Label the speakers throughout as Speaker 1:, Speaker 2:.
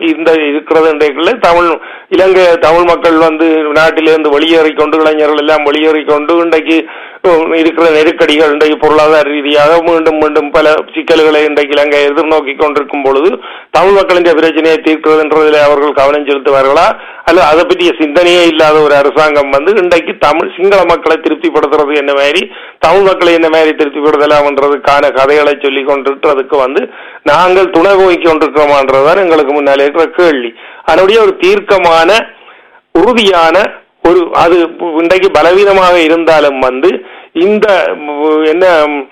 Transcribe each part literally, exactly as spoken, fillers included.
Speaker 1: இந்த இருக்கிறது. தமிழ் இலங்கை தமிழ் மக்கள் வந்து நாட்டிலிருந்து வெளியேறிக்கொண்டு இளைஞர்கள் எல்லாம் வெளியேறிக்கொண்டு இன்றைக்கு இருக்கிற நெருக்கடிகள் இன்றைக்கு பொருளாதார ரீதியாக மீண்டும் மீண்டும் பல சிக்கல்களை இன்றைக்கு இலங்கை எதிர்நோக்கி கொண்டிருக்கும் பொழுது தமிழ் மக்களின் பிரச்சனையை தீர்க்கிறதுன்றதில் அவர்கள் கவனம் செலுத்துவார்களா அல்லது அதை பற்றிய சிந்தனையே இல்லாத ஒரு அரசாங்கம் வந்து இன்றைக்கு தமிழ் சிங்கள மக்களை திருப்திப்படுத்துறது என்ன மாதிரி தமிழ் மக்களை என்ன மாதிரி திருப்திப்படுத்தலாம் என்றதுக்கான கதைகளை சொல்லி கொண்டிருக்கிறதுக்கு வந்து நாங்கள் துணை போய்க் கொண்டிருக்கிறோமான்றதுதான் எங்களுக்கு முன்னாலே இருக்கிற கேள்வி. அதனுடைய ஒரு தீர்க்கமான உறுதியான ஒரு அது இன்றைக்கு பலவீனமாக இருந்தாலும் வந்து இந்த என்ன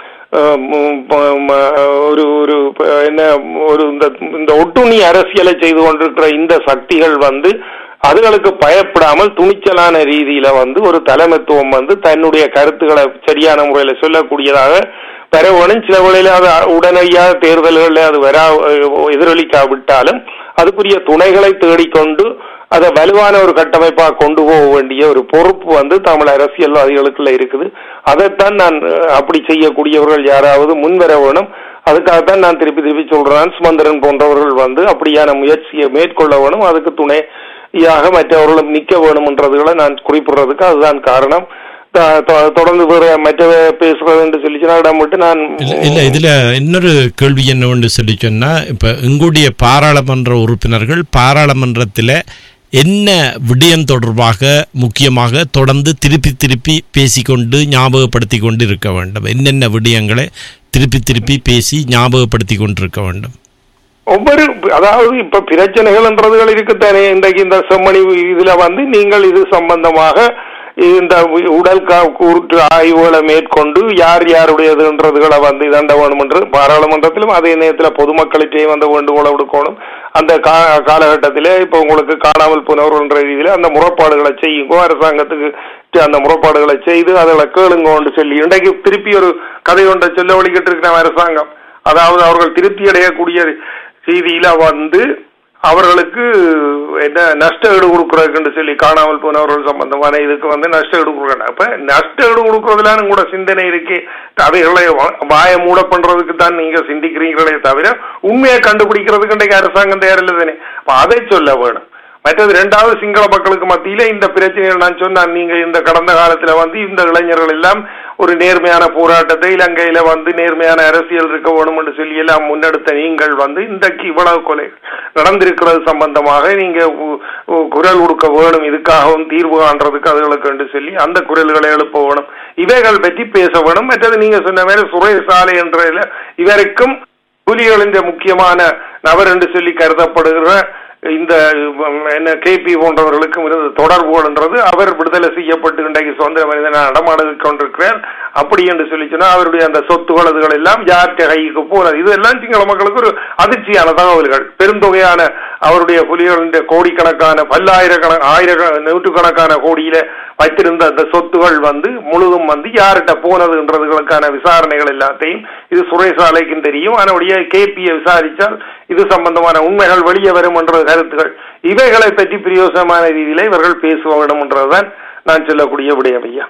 Speaker 1: ஒரு ஒரு என்ன ஒரு இந்த ஒட்டுண்ணி அரசியலை செய்து கொண்டிருக்கிற இந்த சக்திகள் வந்து அதுகளுக்கு பயப்படாமல் துணிச்சலான ரீதியில வந்து ஒரு தலைமைத்துவம் வந்து தன்னுடைய கருத்துக்களை சரியான முறையில சொல்லக்கூடியதாக பெறவனும் சில வேளையில அது உடனடியாக தேர்தல்களில் அது வரா எதிரொலிக்காவிட்டாலும் அதுக்குரிய துணைகளை தேடிக்கொண்டு அதை வலுவான ஒரு கட்டமைப்பாக கொண்டு போக வேண்டிய ஒரு பொறுப்பு வந்து தமிழ் அரசியல்வாதிகளுக்குள்ள இருக்குது. அதைத்தான் நான் அப்படி செய்யக்கூடியவர்கள் யாராவது முன்வர வேணும். அதுக்காகத்தான் நான் திருப்பி திருப்பி சொல்றேன், சுமந்திரன் போன்றவர்கள் வந்து அப்படியான முயற்சியை மேற்கொள்ள வேணும். அதுக்கு துணையாக மற்றவர்களும் நிற்க வேணும்ன்றதுகளை நான் குறிப்பிடுறதுக்கு அதுதான் காரணம். தொடர்ந்து மற்ற பேசுறது என்று சொல்லிச்சுன்னா இடம் விட்டு நான்
Speaker 2: இல்ல இதுல இன்னொரு கேள்வி என்னவென்று சொல்லி சொன்னா, இப்ப எங்களுடைய பாராளுமன்ற உறுப்பினர்கள் பாராளுமன்றத்தில் என்ன விடயம் தொடர்பாக முக்கியமாக தொடர்ந்து திருப்பி திருப்பி பேசிக்கொண்டு ஞாபகப்படுத்தி கொண்டு இருக்க வேண்டும்? என்னென்ன விடயங்களை திருப்பி திருப்பி பேசி ஞாபகப்படுத்தி கொண்டிருக்க வேண்டும்?
Speaker 1: ஒவ்வொரு அதாவது இப்ப பிரச்சனைகள்ன்றதுகள் இருக்குத்தானே. இன்றைக்கு இந்த செம்மணி இதுல வந்து நீங்கள் இது சம்பந்தமாக இந்த உடல் கூட்டு ஆய்வுகளை மேற்கொண்டு யார் யாருடையதுன்றதுகளை வந்து இதண்ட வேணும் என்று பாராளுமன்றத்திலும் அதே நேரத்தில் பொதுமக்களிடையே வந்து வேண்டுகோளை விடுக்கணும். அந்த காலகட்டத்திலே இப்ப உங்களுக்கு காணாமல் போனவர்ன்ற ரீதியில அந்த முறைப்பாடுகளை செய்யுங்கோ, அரசாங்கத்துக்கு அந்த முறைப்பாடுகளை செய்து அதை கேளுங்கன்னு சொல்லி இன்றைக்கு திருப்பி ஒரு கதை ஒன்றை சொல்ல வழிகிட்டு இருக்கிற அரசாங்கம். அதாவது அவர்கள் திருப்தி அடையக்கூடிய ரீதியில வந்து அவர்களுக்கு என்ன நஷ்ட ஈடு கொடுக்கறதுன்னு சொல்லி காணாமல் போனவர்கள் சம்பந்தமான இதுக்கு வந்து நஷ்ட ஈடு கொடுக்கணும். அப்ப நஷ்ட ஈடு கொடுக்கறதுலான கூட சிந்தனை இருக்கு. அவைகளை வாய மூட பண்றதுக்கு தான் நீங்க சிந்திக்கிறீங்களே தவிர உண்மையை கண்டுபிடிக்கிறதுக்கு இன்றைக்கு அரசாங்கம் தயாரில்லை தானே. அப்ப அதை சொல்ல வேணும். மற்றது இரண்டாவது சிங்கள மக்களுக்கு மத்தியில இந்த பிரச்சனைகள் நான் சொன்னேன். நீங்க இந்த கடந்த காலத்துல வந்து இந்த இளைஞர்கள் எல்லாம் ஒரு நேர்மையான போராட்டத்தை இலங்கையில வந்து நேர்மையான அரசியல் இருக்க வேணும் என்று சொல்லி எல்லாம் முன்னெடுத்த நீங்கள் வந்து இன்றைக்கு இவ்வளவு கொலை நடந்திருக்கிறது சம்பந்தமாக நீங்க குரல் கொடுக்க வேணும், இதுக்காகவும் தீர்வு காண்றதுக்கு அதுகளுக்கு என்று சொல்லி அந்த குரல்களை எழுப்ப வேணும், இவைகள் பற்றி பேச வேணும். மற்றது நீங்க சொன்ன மாதிரி சுரேசாலை என்ற இவருக்கும் புலிகளின் முக்கியமான நபர் என்று சொல்லி கருதப்படுகிற இந்த என்ன கேபி போன்றவர்களுக்கும் இருந்த தொடர்புகள்ன்றது அவர் விடுதலை செய்யப்பட்டு இன்றைக்கு சுதந்திர மனிதனை நடமாட கொண்டிருக்கிறார் அப்படி என்று சொல்லி சொன்னா அவருடைய அந்த சொத்துகள் அதுகள் எல்லாம் யார்கிட்ட கைக்கு போனது இதெல்லாம் சிங்கள மக்களுக்கு ஒரு அதிர்ச்சியான தகவல்கள். பெருந்தொகையான அவருடைய புலிகளின் கோடிக்கணக்கான பல்லாயிரக்கண ஆயிரக்கண நூற்றுக்கணக்கான கோடியில வைத்திருந்த அந்த சொத்துகள் வந்து முழுதும் வந்து யார்கிட்ட போனதுன்றதுகளுக்கான விசாரணைகள் எல்லாத்தையும் இது சுரேசாலைக்கும் தெரியும். அதனுடைய கேபியை விசாரித்தால் இது சம்பந்தமான உண்மைகள் வெளியே வரும் என்ற கருத்துக்கள் இவைகளை பற்றி பிரயோசனமான ரீதியில இவர்கள் பேசுவ வேண்டும் என்றதுதான் நான் சொல்லக்கூடிய விடயம். ஐயா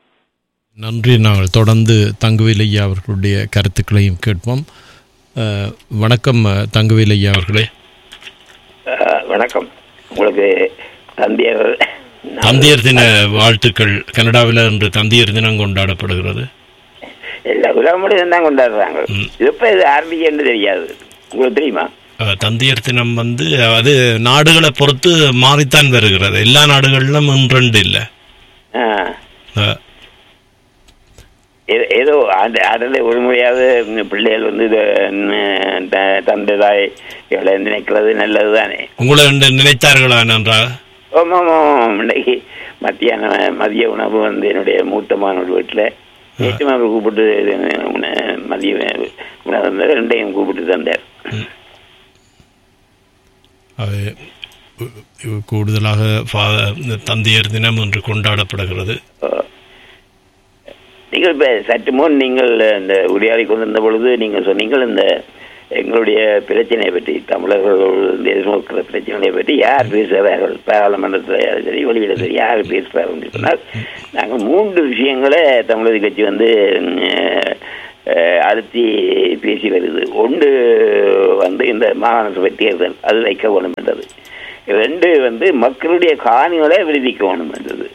Speaker 2: நன்றி. நாங்கள் தொடர்ந்து தங்கவேல் ஐயா அவர்களுடைய கருத்துக்களையும் கேட்போம். வணக்கம் தங்கவேல் ஐயா அவர்களே.
Speaker 3: வணக்கம். உங்களுக்கு தந்தையர்
Speaker 2: தந்தையர் தின வாழ்த்துக்கள். கனடாவில் இன்று தந்தையர் தினம் கொண்டாடப்படுகிறது.
Speaker 3: எல்லா உலகமும் தான் கொண்டாடுறாங்க. எப்ப இது ஆரம்பிக்கன்னு தெரியாது, உங்களுக்கு தெரியுமா?
Speaker 2: தந்தையர் தினம் வந்து அது நாடுகளை பொறுத்து மாறித்தான் வருகிறது. எல்லா நாடுகளிலும் ஒன்றெண்டு இல்லை.
Speaker 3: ஏதோ அதில் ஒரு முறையாவது பிள்ளைகள் வந்து தந்தை தாய் இவளை நினைக்கிறது நல்லது தானே.
Speaker 2: உங்களை நினைத்தார்களா நன்றாக?
Speaker 3: ஆமாம் ஆமாம். இன்னைக்கு மத்தியான மதிய உணவு வந்து என்னுடைய மூத்த மாணவர் வீட்டில் நேற்று மாணவர் கூப்பிட்டு மதிய உணவு வந்து ரெண்டையும் கூப்பிட்டு தந்தார்.
Speaker 2: கூடுதலாக தந்தையர் தினம் என்று கொண்டாடப்படுகிறது.
Speaker 3: நீங்கள் இப்போ சற்று முன் நீங்கள் இந்த உரையாடி கொண்டிருந்த பொழுது நீங்கள் சொன்னீங்கள் இந்த எங்களுடைய பிரச்சனையை பற்றி, தமிழர்கள் எதிர்நோக்கிற பிரச்சனையை பற்றி யார் பேசுகிறார்கள் பாராளுமன்றத்தில் சரி வெளியிட சரி யார் பேசுகிறார்கள் சொன்னால் நாங்கள் மூன்று விஷயங்களை தமிழக கட்சி வந்து அழுத்தி பேசி வருது. ஒன்று வந்து இந்த மாகாண சபை தேர்தல் அது வைக்க வேணும் என்றது. ரெண்டு வந்து மக்களுடைய காணிகளை விடுவிக்க வேணும் என்றது.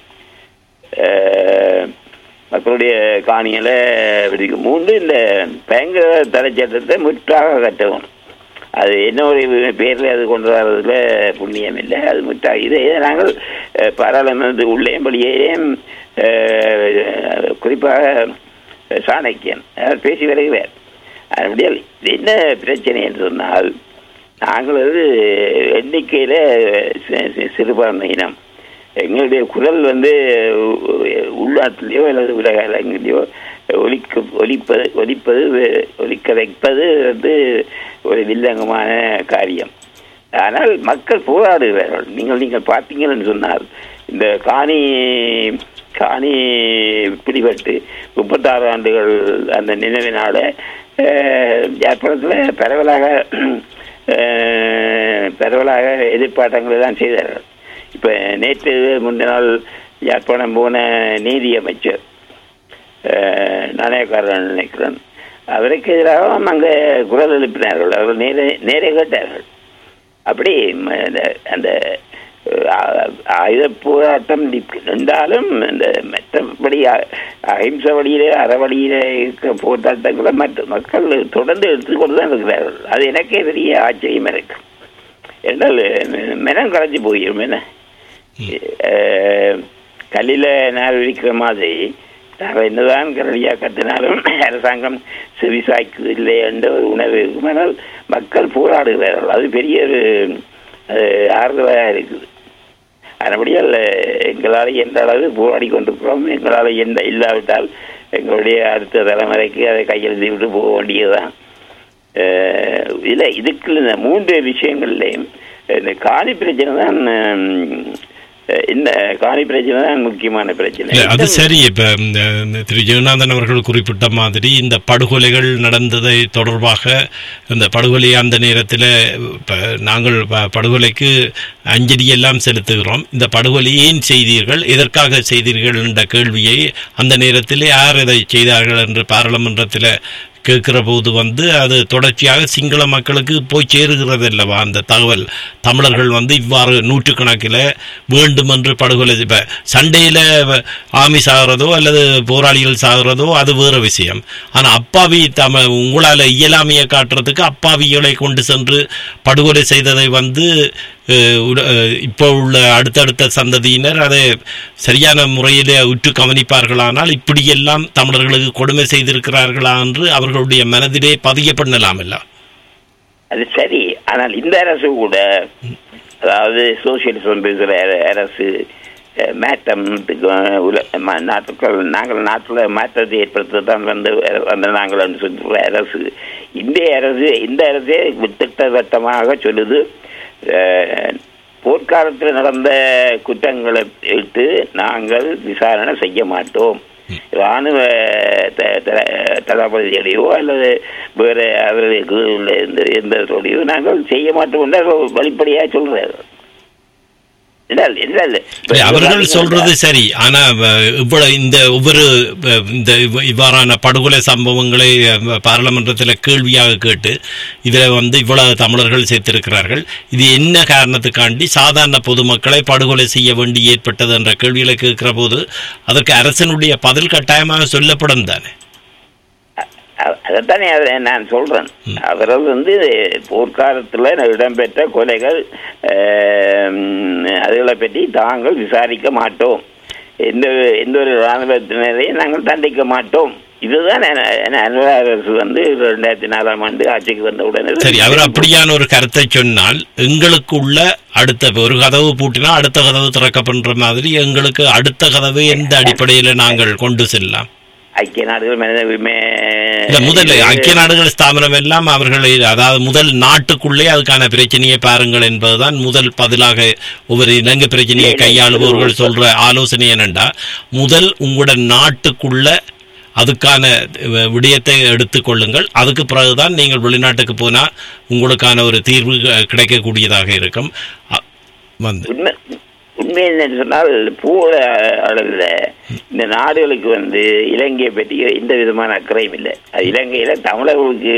Speaker 3: மக்களுடைய காணிகளை விடுவிக்க. மூன்று இந்த பயங்கர தடை சட்டத்தை முற்றாக கட்ட வேணும். அது என்ன ஒரு பேரில் அது கொண்டு வர்றதுல புண்ணியம் இல்லை. அது முற்றாக இதை நாங்கள் பாராளுமன்றத்துக்கு உள்ளேயும் வெளியேயும் குறிப்பாக சாணக்கியன் அவர் பேசி வருகிறார். அப்படியே என்ன பிரச்சனை என்று சொன்னால், நாங்கள் வந்து எண்ணிக்கையில் சிறுபான்மையினம், எங்களுடைய குரல் வந்து உள்நாட்டிலேயோ அல்லது உலகங்களையோ ஒலிக்க ஒலிப்பது ஒலிப்பது ஒலிக்க வைப்பது வந்து ஒரு வில்லங்கமான காரியம். ஆனால் மக்கள் போராடுகிறார்கள். நீங்கள் நீங்கள் பார்த்தீங்கன்னு சொன்னால், இந்த காணி காணி பிடிபட்டு முப்பத்தாறு ஆண்டுகள் அந்த நினைவினால யாழ்ப்பாணத்தில் பரவலாக பரவலாக எதிர்ப்பாட்டங்களை தான் செய்தார்கள். இப்போ நேற்று முந்தின நாள் யாழ்ப்பாணம் போன நீதி அமைச்சர் நாணயக்காரன் நினைக்கிறேன், அவருக்கு எதிராக அங்கே குரல் எழுப்பினார்கள். அவர்கள் நேரே நேரே கேட்டார்கள். அப்படி அந்த ஆயுத போராட்டம் இருந்தாலும் இந்த மற்றபடி அஹிம்சை வழியிலே அறவழியிலே இருக்கிற போராட்டங்களை மற்ற மக்கள் தொடர்ந்து எடுத்துக்கொண்டு தான் இருக்கிறார்கள். அது எனக்கே பெரிய ஆச்சரியம் இருக்கு. என்றால் மெனம் கலைஞ்சு போயிடும். என்ன கல்லில் நார் விரிக்கிற மாதிரி நாங்கள் என்னதான் கரடியாக கத்தினாலும் அரசாங்கம் செவிசாய்க்கு இல்லை என்ற ஒரு உணர்வு இருக்கும். ஆனால் மக்கள் போராடுகிறார்கள். அது பெரிய ஒரு ஆறுதலாக இருக்குது. அதன்படியால் எங்களால் எந்த அளவு போராடி கொண்டிருக்கிறோம். எங்களால் எந்த இல்லாவிட்டால் எங்களுடைய அடுத்த தலைமுறைக்கு அதை கையெழுதி விட்டு போக வேண்டியதுதான். இல்லை, இதுக்கு இந்த மூன்று விஷயங்கள்லையும் இந்த காணி பிரச்சனை தான் இந்த காணி பிரச்சனை தான் முக்கியமான பிரச்சனை.
Speaker 2: அது சரி. இப்ப திரு ஜெகநாதன் அவர்கள் குறிப்பிட்ட மாதிரி இந்த படுகொலைகள் நடந்ததை தொடர்பாக இந்த படுகொலை அந்த நேரத்தில் நாங்கள் படுகொலைக்கு அஞ்சலி எல்லாம் செலுத்துகிறோம். இந்த படுகொலை ஏன் செய்தீர்கள், எதற்காக செய்தீர்கள் என்ற கேள்வியை அந்த நேரத்தில் யார் இதை செய்தார்கள் என்று பாராளுமன்றத்தில் கேட்கிற போது வந்து அது தொடர்ச்சியாக சிங்கள மக்களுக்கு போய் சேருகிறது அல்லவா அந்த தகவல். தமிழர்கள் வந்து இவ்வாறு நூற்றுக்கணக்கில் வேண்டுமென்று படுகொலை, இப்போ சண்டையில் ஆமி சாகிறதோ அல்லது போராளிகள் சாகிறதோ அது வேறு விஷயம். ஆனால் அப்பாவி தம உங்களால் இயலாமையை காட்டுறதுக்கு அப்பாவிகளை கொண்டு சென்று படுகொலை செய்ததை வந்து இப்போ உள்ள அடுத்தடுத்த சந்ததியினர் அதை சரியான முறையில் உற்று கவனிப்பார்களானால் இப்படியெல்லாம் தமிழர்களுக்கு கொடுமை செய்திருக்கிறார்களா என்று அவர்களுடைய மனதிலே பதிய பண்ணலாம்.
Speaker 3: அது சரி. ஆனால் இந்த அரசு கூட, அதாவது சோசியலிசம் பேசுகிற அரசு, மாற்றத்துக்கு நாட்டுக்கள் நாங்கள் நாட்டில் மாற்றத்தை ஏற்படுத்த தான் வந்து வந்து நாங்கள் சொல்கிற அரசு இந்த அரசு இந்த அரசே திட்டவட்டமாக சொல்லுது, போர்க்காலத்தில் நடந்த குற்றங்களை இட்டு நாங்கள் விசாரணை செய்ய மாட்டோம். இராணுவ தளபதியடையோ அல்லது வேறு அவர்களுக்கு உள்ள எந்த எந்த தொழிலோ நாங்கள் செய்ய மாட்டோம் என்று வெளிப்படையாக சொல்றாரு.
Speaker 2: அவர்கள் சொல்றது சரி. ஆனா இவ்வளவு இந்த ஒவ்வொரு இந்த இவ்வாறான படுகொலை சம்பவங்களை பாராளுமன்றத்தில் கேள்வியாக கேட்டு இதுல வந்து இவ்வளவு தமிழர்கள் சேர்த்திருக்கிறார்கள், இது என்ன காரணத்துக்காண்டி சாதாரண பொதுமக்களை படுகொலை செய்ய வேண்டி ஏற்பட்டது என்ற கேள்விகளை கேட்கிற போது அதற்கு அரசனுடைய பதில் கட்டாயமாக சொல்லப்படும் தானே.
Speaker 3: அதைத்தானே நான் சொல்றேன். அவர்கள் வந்து போர்க்காலத்தில் இடம்பெற்ற கொலைகள் அதுகளை பற்றி தாங்கள் விசாரிக்க மாட்டோம், எந்த எந்த ஒரு இராணுவத்தினரையும் நாங்கள் தண்டிக்க மாட்டோம். இதுதான் அரசு வந்து ரெண்டாயிரத்தி நாலாம் ஆண்டு ஆட்சிக்கு வந்த உடனே
Speaker 2: சரி. அவர் அப்படியான ஒரு கருத்தை சொன்னால் எங்களுக்குள்ள அடுத்த ஒரு கதவு பூட்டினா அடுத்த கதவு திறக்கப்படுற மாதிரி எங்களுக்கு அடுத்த கதவு எந்த அடிப்படையில் நாங்கள் கொண்டு செல்லலாம்?
Speaker 3: ஐக்கிய நாடுகள் மனித உரிமை
Speaker 2: முதல் ஐக்கிய நாடுகள் ஸ்தாபனம் எல்லாம் அவர்களை, அதாவது முதல் நாட்டுக்குள்ளே அதுக்கான பிரச்சனையை பாருங்கள் என்பதுதான் முதல் பதிலாக ஒவ்வொரு இலங்கை பிரச்சனையை கையாளுபவர்கள் சொல்ற ஆலோசனை என்னண்டா, முதல் உங்களோட நாட்டுக்குள்ள அதுக்கான விடயத்தை எடுத்துக்கொள்ளுங்கள், அதுக்கு பிறகுதான் நீங்கள் வெளிநாட்டுக்கு போனா உங்களுக்கான ஒரு தீர்வு கிடைக்கக்கூடியதாக இருக்கும். வந்து
Speaker 3: உண்மை என்னன்னு சொன்னால் பூல அளவில் இந்த நாடுகளுக்கு வந்து இலங்கையை பற்றி எந்த விதமான அக்கறையும் இல்லை. அது இலங்கையில தமிழர்களுக்கு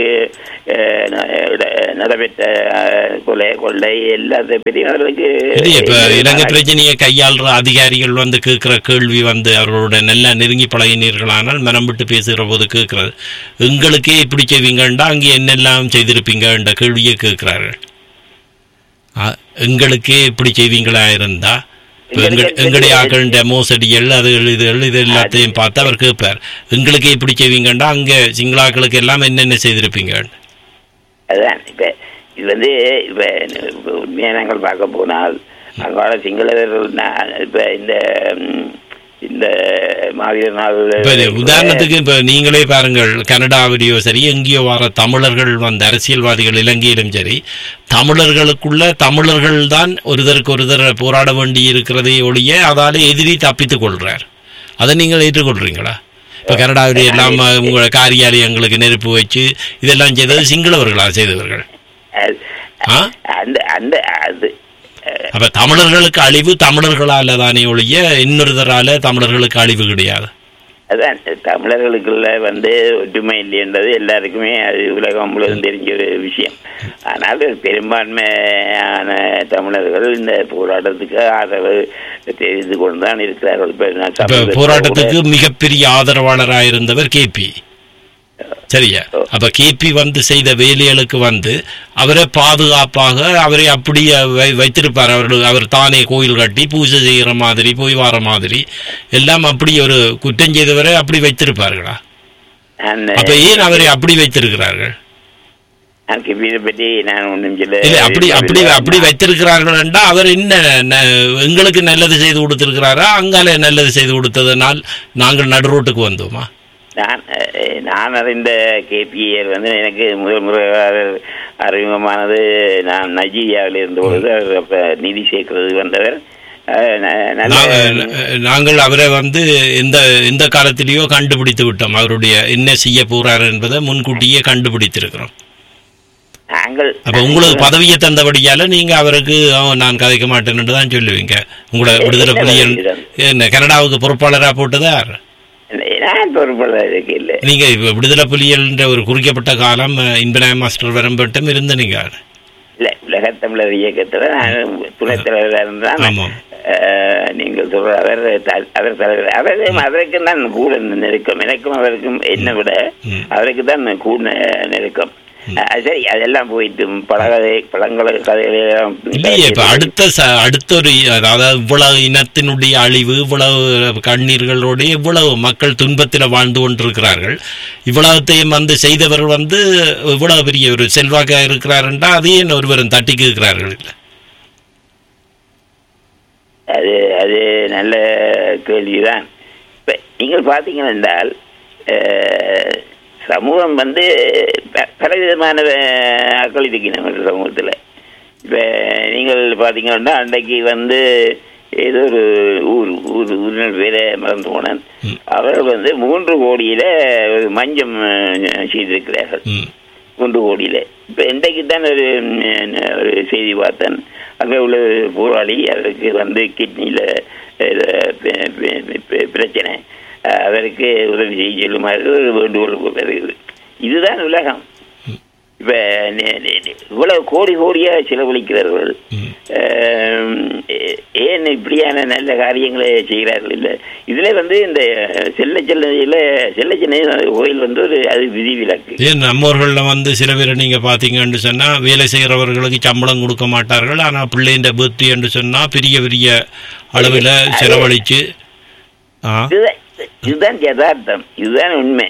Speaker 3: நடைபெற்ற கொலை கொள்ளை எல்லாத்தை பற்றி அவர்களுக்கு
Speaker 2: இப்ப இலங்கை பிரச்சனையை கையாளுற அதிகாரிகள் வந்து கேட்கிற கேள்வி வந்து அவர்களோட நல்லா நெருங்கி பழகினீர்களானால் மனம் விட்டு பேசுகிற போது கேட்கிறது, எங்களுக்கே இப்படி செய்வீங்கண்டா அங்கே என்னெல்லாம் செய்திருப்பீங்கன்ற கேள்வியை கேட்கிறார்கள். எங்களுக்கே இப்படி செய்வீங்களா இருந்தா எங்களுடைய ஆக்கள மோசடிகள் அது இதுகள் இது எல்லாத்தையும் பார்த்து அவர் கேட்பார், எங்களுக்கே இப்படி செய்வீங்கண்டா அங்க சிங்களாக்களுக்கு எல்லாம் என்னென்ன செய்திருப்பீங்க.
Speaker 3: அதுதான் இப்ப இது வந்து இப்ப உண்மையா நாங்கள் பார்க்க போனால் அங்கால சிங்களவர்கள் இப்ப இந்த இந்த மாவீரர் நாள்
Speaker 2: உதாரணத்துக்கு இப்ப நீங்களே பாருங்கள், கனடாவிலேயோ சரி எங்கேயோ வர தமிழர்கள் வந்த அரசியல்வாதிகள் இலங்கையிலும் சரி, தமிழர்களுக்குள்ள தமிழர்கள் தான் ஒருதருக்கு ஒருதர் போராட வேண்டி இருக்கிறதே ஒழிய அதால எதிரி தப்பித்துக் கொள்றார். அதை நீங்கள் ஏற்றுக்கொள்றீங்களா? இப்ப கனடாவிலே எல்லாம் உங்களோட காரியாலயங்களுக்கு நெருப்பு வச்சு இதெல்லாம் செய்தது சிங்களவர்களா செய்தவர்கள்? அப்ப தமிழர்களுக்கு அழிவு தமிழர்களால தானே ஒழிய இன்னொருதரால தமிழர்களுக்கு அழிவு கிடையாது.
Speaker 3: அதான் தமிழர்களுக்குள்ள வந்து ஒற்றுமை இல்லைன்றது எல்லாருக்குமே அது உலகம் முழுவதும் தெரிஞ்ச ஒரு விஷயம். ஆனால் பெரும்பான்மையான தமிழர்கள் இந்த போராட்டத்துக்கு ஆதரவு தெரிந்து கொண்டுதான் இருக்கிறார்கள்.
Speaker 2: போராட்டத்துக்கு மிகப்பெரிய ஆதரவாளராக இருந்தவர் கேபி. சரியா? அப்ப கேபி வந்து செய்த வேலைகளுக்கு வந்து அவரை பாதுகாப்பாக அவரை அப்படியே வைத்திருப்பார். அவர்கள் அவர் தானே கோயில் கட்டி பூஜை செய்கிற மாதிரி போய் வர மாதிரி எல்லாம் அப்படி ஒரு குற்றம் செய்தவரை அப்படி வைத்திருப்பார்களா? அப்ப ஏன் அவரை அப்படி வைத்திருக்கிறார்கள்? அப்படி அப்படி அப்படி வைத்திருக்கிறார்கள் என்றால் அவர் என்ன எங்களுக்கு நல்லது செய்து கொடுத்திருக்கிறாரா, அங்கால நல்லது செய்து கொடுத்ததனால் நாங்கள் நடுரோட்டுக்கு வந்தோமா?
Speaker 3: நான் நான் அறிந்த கேபிஏர் வந்து எனக்கு முதல் முறை அறிமுகமானது நான் நைஜீரியாவில் இருந்த பொழுது அவர் நிதி சேர்க்கிறது வந்தவர்.
Speaker 2: நாங்கள் அவரை வந்து எந்த எந்த காலத்திலேயோ கண்டுபிடித்து விட்டோம். அவருடைய என்ன செய்ய போறார் என்பதை முன்கூட்டியே கண்டுபிடித்திருக்கிறோம். அப்ப உங்களுக்கு பதவியை தந்தபடியால நீங்க அவருக்கு நான் கதைக்க மாட்டேன்னு தான் சொல்லுவீங்க. உங்களோட விடுதலை புலிகள் என்ன கனடாவுக்கு பொறுப்பாளராக போட்டதார்? நீங்க விடுதலை புலிகள் ஒரு குறிக்கப்பட்ட காலம் இன்பநாய மாஸ்டர் வரம்பட்டம் இருந்த நீங்க
Speaker 3: இல்ல உலக தமிழர் இயக்கத்துல நான் துணைத் தலைவராக இருந்தான். நீங்கள் சொல்ற அவர் அவர் தலைவர் அவர் அவருக்கு தான் கூட நெருக்கம். எனக்கும் அவருக்கும் என்ன விட அவருக்கு தான் கூட நெருக்கம். சரி, அதெல்லாம் போயிட்டு பழகதை பழங்கள கதைகளெல்லாம்
Speaker 2: இல்லையே. இப்ப அடுத்த அடுத்த ஒரு அதாவது இவ்வளவு இனத்தினுடைய அழிவு, இவ்வளவு கண்ணீர்களோட இவ்வளவு மக்கள் துன்பத்தில் வாழ்ந்து கொண்டிருக்கிறார்கள். இவ்வளவுத்தையும் வந்து செய்தவர்கள் வந்து இவ்வளவு பெரிய ஒரு செல்வாக்கா இருக்கிறாருன்றா அதையும் ஒருவரும் தட்டி கேட்கிறார்கள்.
Speaker 3: அது அது நல்ல கேள்விதான். இப்ப நீங்கள் பாத்தீங்கன்னா என்றால் சமூகம் வந்து பலவிதமான ஆக்கள் இருக்கணும் சமூகத்தில். இப்போ நீங்கள் பார்த்தீங்கன்னா அன்றைக்கு வந்து ஏதோ ஒரு ஊர் ஊர் ஊரினர் பேரை மறந்து போனேன். அவர்கள் வந்து மூன்று கோடியில் ஒரு மஞ்சம் செய்திருக்கிறார்கள். மூன்று கோடியில் இப்போ இன்றைக்கு தான் ஒரு ஒரு செய்தி பார்த்தேன். அங்கே உள்ள போராளி அவருக்கு வந்து கிட்னியில் பிரச்சனை, அதற்கு உதவி செய்ய சொல்லுமாறு வேண்டுகோள் வருகிறது. இதுதான் உலகம். இப்ப இவ்வளவு கோடி கோடியா செலவழிக்கிறார்கள். ஏன் இப்படியான நல்ல காரியங்களை செய்கிறார்கள்? இல்லை, இதுல வந்து இந்த செல்ல செல்லையில செல்ல சென்னை கோயில் வந்து ஒரு அது விதிவிலக்கு.
Speaker 2: ஏன் நம்மவர்கள வந்து சில பேர் நீங்க பாத்தீங்கன்னு சொன்னா வேலை செய்யறவர்களுக்கு சம்பளம் கொடுக்க மாட்டார்கள். ஆனா பிள்ளைன்ற பர்த்டே என்று சொன்னா பெரிய பெரிய அளவில் செலவழிச்சு
Speaker 3: இதுதான் யதார்த்தம், இதுதான் உண்மை.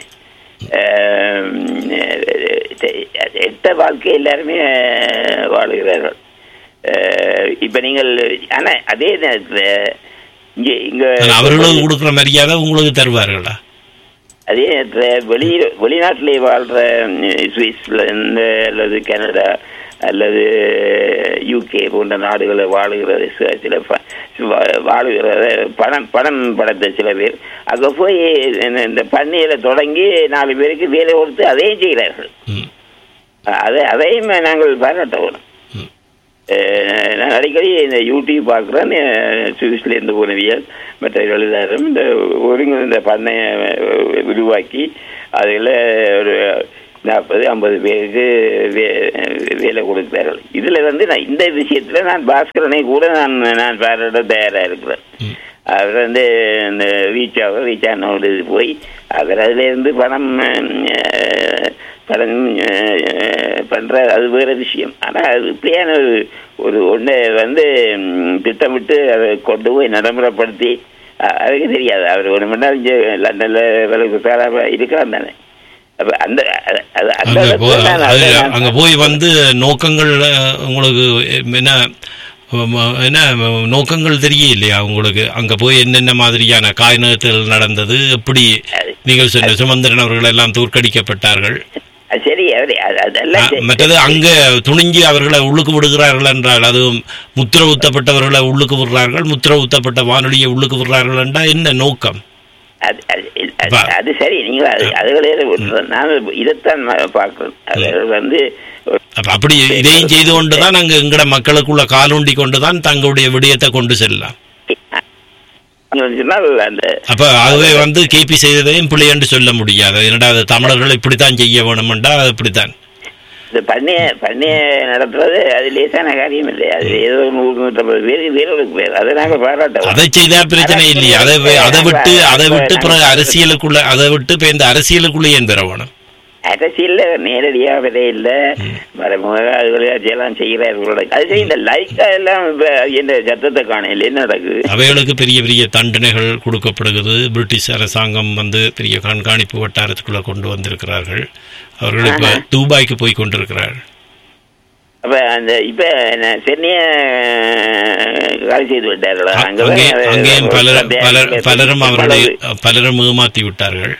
Speaker 3: எட்ட வாழ்க்கை எல்லாருமே வாழுகிறார்கள். இப்ப நீங்கள் ஆனா அதே நேரத்தில் இங்க இங்க
Speaker 2: அவர்களுக்கு கொடுக்குற மரியாதை உங்களுக்கு தருவார்களா?
Speaker 3: அதே நேரத்தில் வெளி வெளிநாட்டிலே வாழ்ற சுவிஸ்ல அல்லது கனடா அல்லது யூகே போன்ற நாடுகளை வாழுகிற சில வாழுகிற பணம் பணம் படத்த சில பேர் அங்கே போய் இந்த பண்ணையில தொடங்கி நாலு பேருக்கு வேலை கொடுத்து அதையும் செய்கிறார்கள். அதை அதையும் நாங்கள் பாராட்ட வேணும். நான் அடிக்கடி இந்த யூடியூப் பார்க்குறேன். சுவிஸ்லேருந்து போனவியல் மற்ற எழுதாரும் இந்த ஒருங்கிணைந்த பண்ணையை உருவாக்கி அதில் ஒரு நாற்பது ஐம்பது பேருக்கு வே வேலை கொடுக்கிறார்கள். இதில் வந்து நான் இந்த விஷயத்தில் நான் பாஸ்கரனை கூட நான் நான் பாராட்ட தயாராக இருக்கிறேன். அவர் வந்து இந்த ரீச் ஆகும் ரீச் ஆனோடு போய் அவர் அதிலேருந்து பணம் பணம் பண்ணுற அது வேறு விஷயம். ஆனால் அது இப்படியான ஒரு ஒரு ஒன்றை வந்து திட்டமிட்டு அதை கொண்டு போய் நடைமுறைப்படுத்தி அதுக்கு தெரியாது. அவர் ஒரு மணி நேரம் இங்கே லண்டனில் வேலைக்கு பேராக இருக்கிறான் தானே. அப்போ அந்த
Speaker 2: அங்கே போய் வந்து நோக்கங்கள் உங்களுக்கு என்ன என்ன நோக்கங்கள் தெரியலையா உங்களுக்கு? அங்கே போய் என்னென்ன மாதிரியான காய்நகத்தில் நடந்தது, எப்படி நீங்கள் சொன்ன சுமந்திரன் அவர்கள் எல்லாம் தோற்கடிக்கப்பட்டார்கள்,
Speaker 3: சரி
Speaker 2: மற்றது அங்க துணிஞ்சு அவர்களை உள்ளுக்கு விடுகிறார்கள் என்றால் அதுவும் முத்திர ஊத்தப்பட்டவர்களை உள்ளுக்கு விடுறார்கள், முத்திர ஊத்தப்பட்ட வானொலியை உள்ளுக்கு விடுறார்கள் என்றால் என்ன நோக்கம்?
Speaker 3: அது சரி, நீங்க அதுகளே நான் இதைத்தான் பார்க்கிறேன். அது வந்து
Speaker 2: அப்படி இதையும் செய்து கொண்டுதான் அங்க எங்கட மக்களுக்குள்ள காலூண்டி கொண்டுதான் தங்களுடைய விடயத்தை கொண்டு செல்லலாம். அப்ப அதுவே வந்து கேபி செய்ததையும் பிள்ளை என்று சொல்ல முடியாது. இரண்டாவது தமிழர்கள் இப்படித்தான் செய்ய வேணும்டா, அது இப்படித்தான்
Speaker 3: பண்ணைய பண்ணைய நடத்துறது அது லேசான காரியம் இல்லை. அது ஏதோ நூறு நூற்றம்பது பேர் வேறொருக்கு பேர் அதை நாங்கள் பாராட்டோம்.
Speaker 2: அதை செய்தால் பிரச்சனை இல்லையா? அதை அதை விட்டு அதை விட்டு பிறகு அரசியலுக்குள்ள அதை விட்டு இப்ப இந்த அரசியலுக்குள்ளே ஏன் பெற வேணும்?
Speaker 3: அரசியல் நேரடியாக விதை இல்லை, மறைமுகெல்லாம் செய்கிறார்களோட அது சரி. இந்த லைக்கா எல்லாம் என்ற சத்தத்தை காணையில் என்ன நடக்குது?
Speaker 2: அவைகளுக்கு பெரிய பெரிய தண்டனைகள் கொடுக்கப்படுகிறது. பிரிட்டிஷ் அரசாங்கம் வந்து பெரிய கண்காணிப்பு வட்டாரத்துக்குள்ள கொண்டு வந்திருக்கிறார்கள். அவர்கள் இப்ப துபாய்க்கு போய் கொண்டிருக்கிறார்கள்.
Speaker 3: அப்ப அந்த இப்ப சென்னைய காலி செய்து விட்டார்களா?
Speaker 2: அங்கேயும் பலரும் பலரும் அவர்களை பலரும் ஏமாற்றி விட்டார்கள்.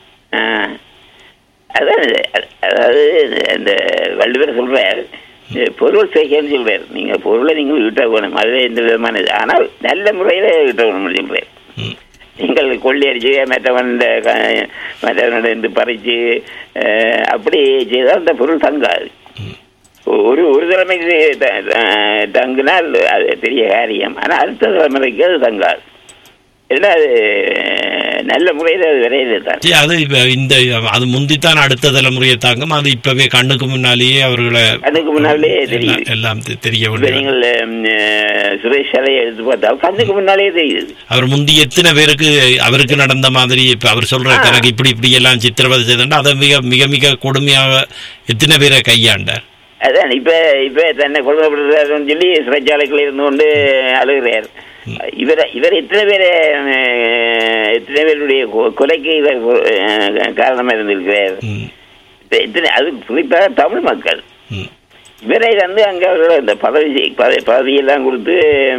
Speaker 3: அதான் அதாவது இந்த வள்ளுவர் சொல்றார், பொருள் செய்யன்னு சொல்றார். நீங்க பொருளை நீங்கள் ஈட்ட வேணும், அதுவே எந்த விதமான இது. ஆனால் நல்ல முறையில ஈட்ட வேணும்னு சொல்றார். நீங்கள் கொள்ளையடிச்சு மற்றவன் மற்றவனிருந்து பறிச்சு அப்படி செய்தால் அந்த பொருள் தங்காது. ஒரு ஒரு தலைமைக்கு தங்கினால் அது பெரிய காரியம், ஆனால் அடுத்த தலைமுறைக்கு அது தங்காது. ஏன்னா அது நல்ல முறையில் அது விரைவில் தான்
Speaker 2: அது இந்த அது முந்தித்தான் அடுத்த தலைமுறையை தாங்கும். அது இப்பவே கண்ணுக்கு முன்னாலேயே அவர்களை
Speaker 3: கண்ணுக்கு முன்னாலேயே தெரியும்,
Speaker 2: எல்லாம் தெரிய வேண்டும்.
Speaker 3: நீங்கள் சுரேஷ் சாலையை எடுத்து பார்த்தா கண்ணுக்கு முன்னாலேயே தெரியுது.
Speaker 2: அவர் முந்தி எத்தனை பேருக்கு அவருக்கு நடந்த மாதிரி இப்ப அவர் சொல்ற தனக்கு இப்படி இப்படி எல்லாம் சித்திரவதை செய்தாண்டா அதை மிக மிக மிக கொடுமையாக எத்தனை பேரை கையாண்டார்.
Speaker 3: அதான் இப்ப இப்ப தன்னை கொடுமைப்படுறாருன்னு சொல்லி சிறைச்சாலைக்குள்ள இருந்து கொண்டு அழுகிறார். இவர் இவர் எத்தனை பேர் எத்தனை பேருடைய கொலைக்கு இவர் காரணமாக இருந்திருக்கிறார். எத்தனை அது குறிப்பாக தமிழ் மக்கள் இவரை வந்து அங்கே அவர்கள் இந்த பதவி பதவியெல்லாம் கொடுத்து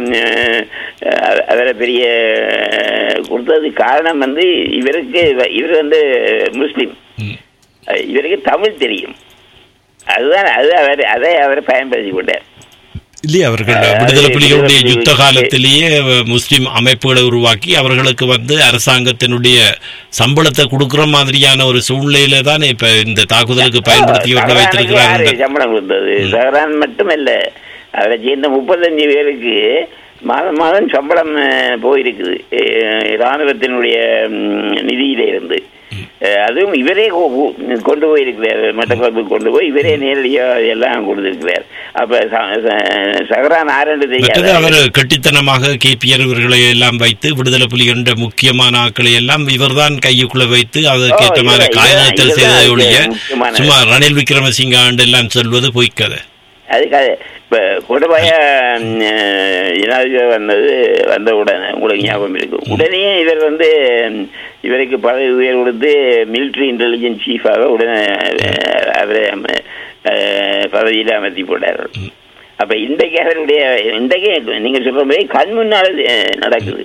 Speaker 3: அவரை பெரிய கொடுத்தது காரணம் வந்து இவருக்கு இவர் வந்து முஸ்லீம், இவருக்கு தமிழ் தெரியும். அதுதான் அது அவர் அதை அவர் பயன்படுத்தி கொண்டார்.
Speaker 2: இல்லையே அவர்கள் விடுதலை புலிகளுடைய யுத்த காலத்திலேயே முஸ்லிம் அமைப்புகளை உருவாக்கி அவர்களுக்கு வந்து அரசாங்கத்தினுடைய சம்பளத்தை கொடுக்கிற மாதிரியான ஒரு சூழ்நிலையில தான் இப்ப இந்த தாக்குதலுக்கு பயன்படுத்தி வைத்திருக்கிறார்.
Speaker 3: சம்பளம் கொடுத்தது சஹரான் மட்டுமல்ல, அவரை சேர்ந்த முப்பத்தஞ்சு பேருக்கு மாதம் மாதம் சம்பளம் போயிருக்குது இராணுவத்தினுடைய நிதியில இருந்து. அதுவும் இவரே கொண்டு போயிருக்கிறார், மட்டக்களப்புக்கு கொண்டு போய் இவரே நேரடியாக எல்லாம் கொடுத்திருக்கிறார். அப்ப சஹரான் ஆரண்டு தெரியாது.
Speaker 2: அவர் கட்டித்தனமாக கேபிஆர் இவர்களை எல்லாம் வைத்து விடுதலை புலிகள் என்ற முக்கியமான ஆட்களை எல்லாம் இவர்தான் கையுக்குள்ள வைத்து அதற்கேற்ற மாதிரி காயத்தில் செய்ததை ஒழிய சும்மா ரணில் விக்ரமசிங்க ஆண்டு எல்லாம் சொல்வது பொய்க்கதை.
Speaker 3: அதுக்காக இப்போ கோடபாய ஜனாதிபதி வந்தது வந்த உடனே உங்களுக்கு ஞாபகம் இருக்கு, உடனே இவர் வந்து இவருக்கு பதவி உயர் கொடுத்து மிலிட்ரி இன்டெலிஜென்ஸ் சீஃபாக உடனே அவரை பதவியில் அமர்த்தி போட்டார்கள். அப்போ இன்றைக்கு அவருடைய இன்றைக்கு நீங்கள் சொல்கிற மாதிரி கண் முன்னால் நடக்குது.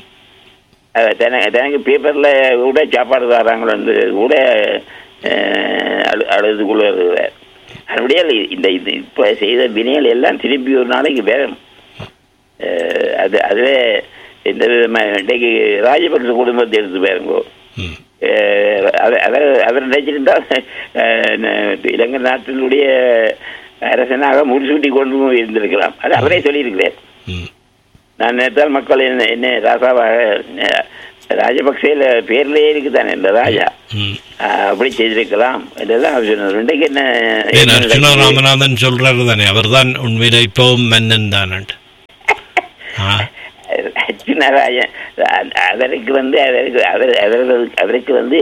Speaker 3: தனக்கு பேப்பரில் கூட சாப்பாடு தராங்களோ கூட அழு அழுதுக்குள்ளே இருக்கிறார். அப்படியே இந்த இது இப்போ செய்த வினைகள் எல்லாம் திருப்பி ஒரு நாளைக்கு வேணும். அது அதுவே எந்த விதமாக இன்றைக்கு ராஜபக்ச குடும்பத்தை எடுத்து பாருங்கோ, அவர் அவர் நினைச்சிருந்தால் இலங்கை நாட்டினுடைய அரசனாக முடிசூட்டி கொண்டு இருந்திருக்கலாம். அது அவரே சொல்லியிருக்கிறார். நான் நேற்றால் மக்கள் என்ன என்ன ராசாவாக ராஜபக்சேல பேர்லயே இருக்குதானே இந்த ராஜா அப்படி செய்திருக்கலாம் இதெல்லாம் அவர் சொன்னார். இன்றைக்கு என்ன
Speaker 2: அர்ஜுனா ராமநாதன் சொல்றாரு தானே, அவர் தான் உண்மையில இப்பவும் மன்னன் தான்.
Speaker 3: அர்ஜுனா ராஜா அதற்கு வந்து அதற்கு அதற்கு வந்து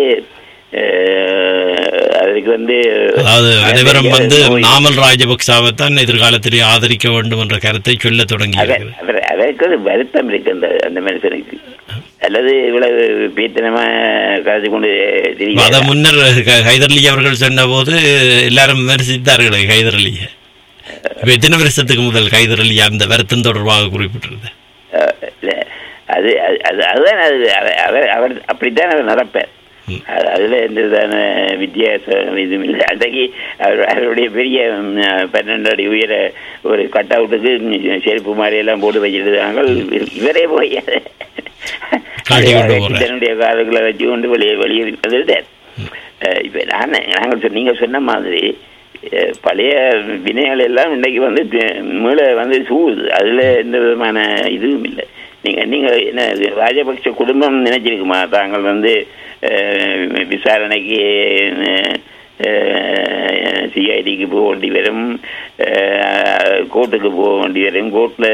Speaker 3: அதற்கு வந்து
Speaker 2: அதாவது அனைவரும் வந்து நாமல் ராஜபக்சாவை தான் எதிர்காலத்திலே ஆதரிக்க வேண்டும் என்ற கருத்தை சொல்ல தொடங்கி
Speaker 3: அதற்கு ஒரு வருத்தம் இருக்கு அந்த அந்த மனுஷனுக்கு. அல்லது இவ்வளவு பீத்தனமா கருதி கொண்டு
Speaker 2: அத முன்னர் ஹைதர் அலி அவர்கள் சொன்ன போது எல்லாரும் விமர்சித்தார்களே ஹைதர் அலியை. எத்தனை வருஷத்துக்கு முதல் ஹைதர் அலி அந்த வருத்தம் தொடர்பாக குறிப்பிட்டிருந்த
Speaker 3: அது அதுதான் அது அவர் அப்படித்தான் அவர் நடப்பார். அதில் எந்த விதமான வித்தியாசம் இதுவும் இல்லை. அன்றைக்கு அவர் அவருடைய பெரிய பன்னெண்டு அடி உயர ஒரு கட் அவுட்டுக்கு செருப்பு மாதிரியெல்லாம் போட்டு வச்சிருந்தாங்க. இவரே போய் தன்னுடைய காலங்களை வச்சு கொண்டு வெளியே வெளியே விட்டார். இப்போ நான் நாங்கள் நீங்கள் சொன்ன மாதிரி பழைய வினைகள் எல்லாம் இன்றைக்கு வந்து மீள வந்து சூது. அதில் எந்த விதமான இதுவும் இல்லை. நீங்கள் நீங்கள் என்ன ராஜபக்ச குடும்பம் நினைச்சிருக்குமா தாங்கள் வந்து விசாரணைக்கு சிஐடிக்கு போக வேண்டி வரும், கோர்ட்டுக்கு போக வேண்டி வரும், கோர்ட்டில்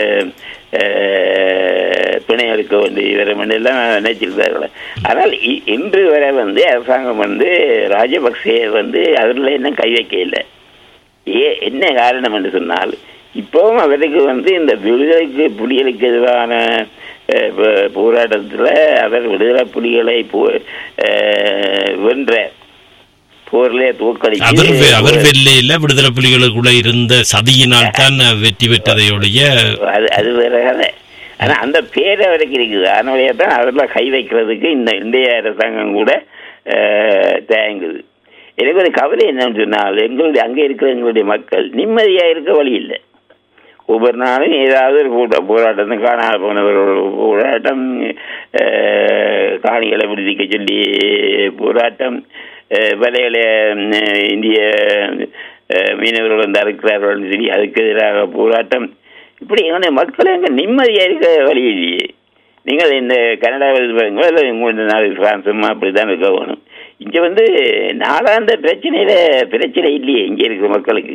Speaker 3: பிணை எடுக்க வேண்டி வரும் எல்லாம் நினைச்சிருக்கார்கள். ஆனால் இன்று வரை வந்து அரசாங்கம் வந்து ராஜபக்சே வந்து அதில் என்ன கை வைக்க இல்லை. ஏ என்ன காரணம் என்று சொன்னால் இப்போவும் அவருக்கு வந்து இந்த விடுதலைக்கு புலிகளுக்கு எதிரான போராட்டத்தில் அவர் விடுதலை புலிகளை வென்ற போர்ல தோற்கடிச்சு
Speaker 2: அவர் வெள்ளையில விடுதலை புலிகளுக்குள்ள இருந்த சதியினால் தான் வெற்றி பெற்றதையுடைய
Speaker 3: அது அது வேற கதை. ஆனா அந்த பேர் அவருக்கு இருக்குது. அதனாலே தான் அதெல்லாம் கை வைக்கிறதுக்கு இந்த இந்திய அரசாங்கம் கூட தயங்குது. எனக்கு ஒரு கவலை என்னன்னு சொன்னால் எங்களுடைய அங்கே இருக்கிற எங்களுடைய மக்கள் நிம்மதியா இருக்க வழி இல்லை. ஒவ்வொரு நாளும் ஏதாவது ஒரு கூட்ட போராட்டம் காணாத போனவர்கள் போராட்டம், காணிகளை விடுதிக்க சொல்லி போராட்டம், வலைகளை இந்திய மீனவர்கள் வந்து அறுக்கிறார்கள் சொல்லி அதுக்கு எதிராக போராட்டம். இப்படி எங்களுடைய மக்கள் எங்கே நிம்மதியாக இருக்க வழி இல்லையே. நீங்கள் இந்த கனடாவில் பாருங்க இல்லை உங்களுடைய நாடு பிரான்ஸும் அப்படி தான் இருக்க வேணும். இங்கே வந்து நாளாந்த பிரச்சனையில பிரச்சனை இல்லையே இங்கே இருக்கிற மக்களுக்கு.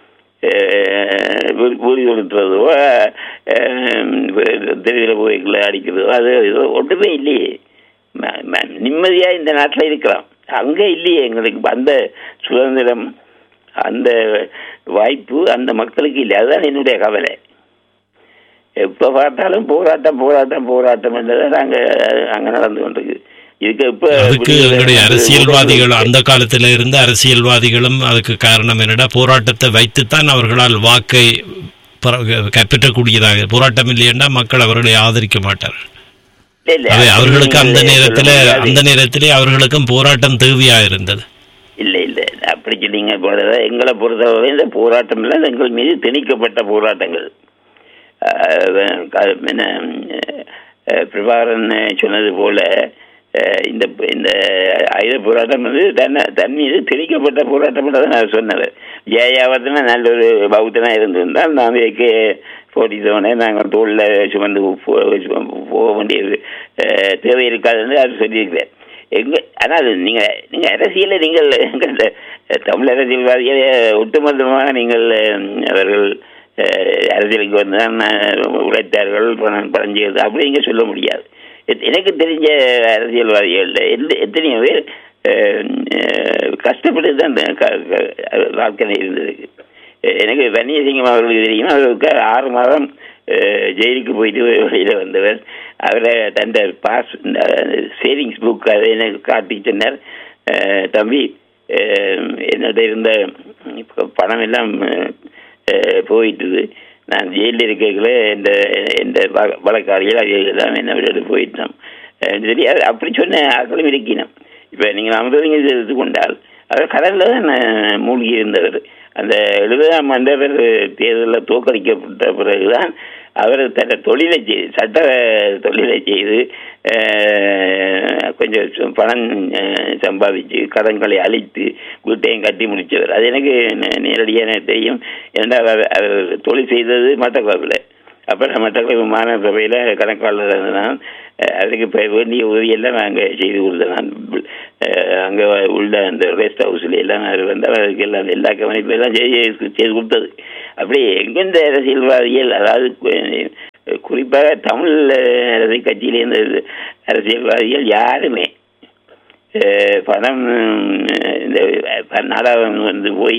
Speaker 3: ஊதி கொடுத்துறதோ தெருவில் போய்களை அடிக்கிறதோ அது ஒன்றுமே இல்லையே. நிம்மதியாக இந்த நாட்டில் இருக்கலாம். அங்கே இல்லையே எங்களுக்கு அந்த சுதந்திரம், அந்த வாய்ப்பு அந்த மக்களுக்கு இல்லை. அதுதான் என்னுடைய கவலை. எப்போ பார்த்தாலும் போராட்டம் போராட்டம் போராட்டம் என்றதை நாங்கள் அங்கே நடந்து கொண்டிருக்கு. இதுக்கு இப்போ
Speaker 2: அதுக்கு எங்களுடைய அரசியல்வாதிகள் அந்த காலத்தில் இருந்த அரசியல்வாதிகளும் அதுக்கு காரணம் என்னடா போராட்டத்தை வைத்துத்தான் அவர்களால் வாக்கை கைப்பற்றக்கூடியதாக. போராட்டம் இல்லையென்றா மக்கள் அவர்களை ஆதரிக்க மாட்டார்கள். அவர்களுக்கு அந்த நேரத்தில் அந்த நேரத்திலே அவர்களுக்கும் போராட்டம் தேவையாக இருந்தது.
Speaker 3: இல்லை இல்லை அப்படி சொன்னீங்க போல எங்களை பொறுத்தவரை இந்த போராட்டம் இல்லை, எங்கள் மீது திணிக்கப்பட்ட போராட்டங்கள். என்ன பிரபாகரன் சொன்னது போல இந்த இந்த ஆயுத போராட்டம் வந்து தன்னை தன் மீது திணிக்கப்பட்ட போராட்டம் நான் சொன்னது. ஜெயாவத்தினா நல்ல ஒரு பௌத்தனாக இருந்திருந்தால் நான் ஏகே போட்டி செவனை நாங்கள் தோளில் சுமந்து போக வேண்டியது தேவை இருக்காதுன்னு அது சொல்லியிருக்கிறேன். எங்க ஆனால் நீங்கள் நீங்கள் அரசியலில் நீங்கள் எங்கள் தமிழ் அரசியல்வாதிகளை ஒட்டுமொத்தமாக நீங்கள் அவர்கள் அரசியலுக்கு வந்து தான் உழைத்தார்கள் பணம் பழஞ்சியது அப்படி நீங்கள் சொல்ல முடியாது. எனக்கு தெரிஞ்ச அரசியல்வாதிகள் எத்தனையோ பேர் கஷ்டப்பட்டு தான் வாழ்க்கை இருந்தது. எனக்கு வன்னியசிங்கம் அவர்களுக்கு தெரியும். அவருக்கு ஆறு மாதம் ஜெயிலுக்கு போயிட்டு வெளியில் வந்தவர். அவரை தந்த பாஸ் சேவிங்ஸ் புக் அதை எனக்கு காட்டி சொன்னார். தம்பி என்னோட இருந்த பணம் எல்லாம் போயிட்டுது, நான் ஜெயிலில் இருக்கல இந்த இந்த வழக்காளிகள் அவையெல்லாம் என்ன விட போயிட்டோம் சரி. அது அப்படி சொன்ன ஆக்களும் இருக்கணும். இப்போ நீங்கள் அமிர்தலிங்க எடுத்துக்கொண்டால் அவர் கடலில் தான் மூழ்கி இருந்தவர். அந்த எழுபதாம் ஆண்டு தேர்தலில் தோற்கடிக்கப்பட்ட பிறகுதான் அவர் தன்னை தொழிலை செய்து சட்ட தொழிலை செய்து கொஞ்சம் பணம் சம்பாதிச்சு கடன்களை அழித்து வீட்டையும் கட்டி முடித்தவர். அது எனக்கு நேரடியான தெரியும். இரண்டாவது அவர் தொழில் செய்தது மட்டக்களப்பில். அப்புறம் மட்டக்களப்பு மாநகர சபையில் கணக்காளர் நான் அதுக்கு இப்போ வேண்டிய உதவியெல்லாம் நாங்கள் செய்து கொடுத்தேன். நான் அங்கே உள்ள அந்த ரெஸ்ட் ஹவுஸில் எல்லாம் அவர் வந்து அவருக்கு எல்லாம் எல்லா கவனிப்பும் எல்லாம் செய்து செய்து கொடுத்தது. அப்படி எங்கெந்த அரசியல்வாதிகள், அதாவது குறிப்பாக தமிழ் அரசியல் கட்சியிலேருந்து அரசியல்வாதிகள் யாருமே பணம் இந்த நாடாளுமன்றம் வந்து போய்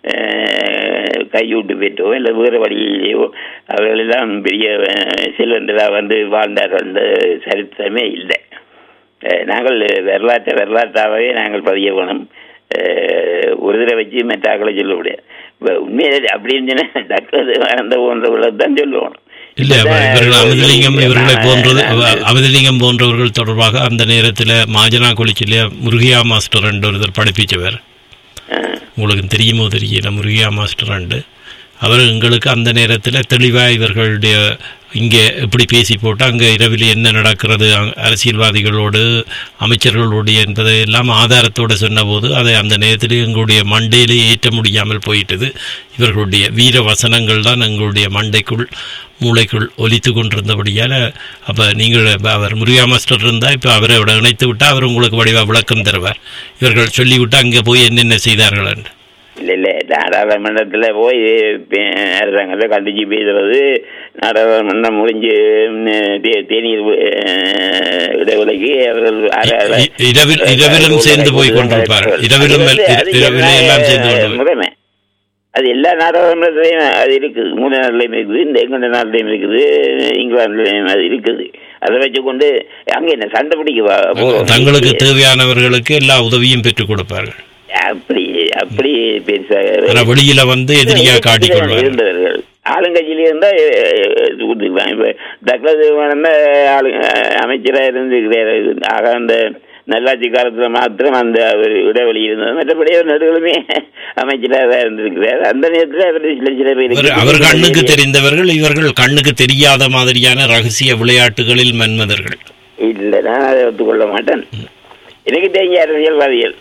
Speaker 3: கையூட்டு பெற்றோ இல்லை வேறு வழியிலேயோ அவர்களெல்லாம் பெரிய செல்வந்தராக வந்து வாழ்ந்தார்கள். அந்த சரித்திரமே இல்லை. நாங்கள் வரலாற்றை வரலாற்றாகவே நாங்கள் பதிய வேணும். ஒரு தடவை வச்சு மெட்டாக்களை சொல்ல முடியாது. உண்மையிலே அப்படின்னு டாக்டர் அந்த போன்றவர்களை தான் சொல்லுவோம்.
Speaker 2: இல்லை, இவர்கள் அமிர்தலிங்கம் இவர்களை போன்றது அமிர்தலிங்கம் போன்றவர்கள் தொடர்பாக அந்த நேரத்தில் மாஜனா கொலிச்சிலே முருகையா மாஸ்டர் ரெண்டு ஒருத்தர் படிப்பிச்சவர். உங்களுக்கு தெரியுமோ தெரியல, முருகையா மாஸ்டர் ரெண்டு அவர் எங்களுக்கு அந்த நேரத்தில் தெளிவாக இவர்களுடைய இங்கே எப்படி பேசி போட்டு அங்கே இரவில் என்ன நடக்கிறது அரசியல்வாதிகளோடு அமைச்சர்களோடு என்பதை எல்லாம் ஆதாரத்தோடு சொன்னபோது அதை அந்த நேரத்தில் எங்களுடைய மண்டையிலே ஏற்ற முடியாமல் போயிட்டது. இவர்களுடைய வீர வசனங்கள் தான் எங்களுடைய மண்டைக்குள் மூளைக்குள் ஒலித்து கொண்டிருந்தபடியால் அப்போ நீங்கள் அவர் முருகா மாஸ்டர் இருந்தால் இப்போ அவரை விட இணைத்து விட்டால் அவர் உங்களுக்கு வடிவாக விளக்கம் தருவார். இவர்கள் சொல்லிவிட்டு அங்கே போய் என்னென்ன செய்தார்கள் என்று.
Speaker 3: இல்லை இல்லை நாடாளுமன்றத்தில் போய் அரசாங்கத்தை கண்டிச்சு பேசுறது, நாடாளுமன்றம் முடிஞ்சு தேநீர் இடைவெளிக்கு அவர்கள்
Speaker 2: இரவில் இரவிலும் சேர்ந்து போய் கொண்டிருப்பார்கள். இரவிலும் எல்லாம் சேர்ந்து
Speaker 3: முறைமை அது எல்லா நாடாளுமன்றத்திலையும் அது இருக்குது. மூணு நாட்டிலையும் இருக்குது, இந்த எங்கண்ட நாட்டிலையும் இருக்குது, இங்கிலாந்துலையும் அது இருக்குது. அதை வச்சுக்கொண்டு அங்கே என்ன சண்டை பிடிக்க
Speaker 2: தங்களுக்கு தேவையானவர்களுக்கு எல்லா உதவியும் பெற்றுக் கொடுப்பார்கள்.
Speaker 3: அப்படி அப்படி பெருசாக
Speaker 2: வெளியில வந்து எதிரியா காட்டிக்கொள்வார்கள்
Speaker 3: இருந்தவர்கள். ஆளுங்கட்சியில இருந்தா கொடுத்துக்கலாம். இப்ப டக்ளஸ் ஆளு அமைச்சராக இருந்துக்கிறாரு. ஆக அந்த நல்லாட்சி காலத்துல மாத்திரம் அந்த ஒரு இடைவெளி இருந்தது. மற்றபடி நடுகளுமே அமைச்சராக இருந்திருக்கிறார். அந்த நேரத்தில் சில சில பேர்
Speaker 2: அவர் கண்ணுக்கு தெரிந்தவர்கள், இவர்கள் கண்ணுக்கு தெரியாத மாதிரியான ரகசிய விளையாட்டுகளில் மன்மதர்கள்.
Speaker 3: இல்லை, நான் அதை ஒத்துக்கொள்ள மாட்டேன். எனக்கு தெரிஞ்ச அரசியல்வாதிகள்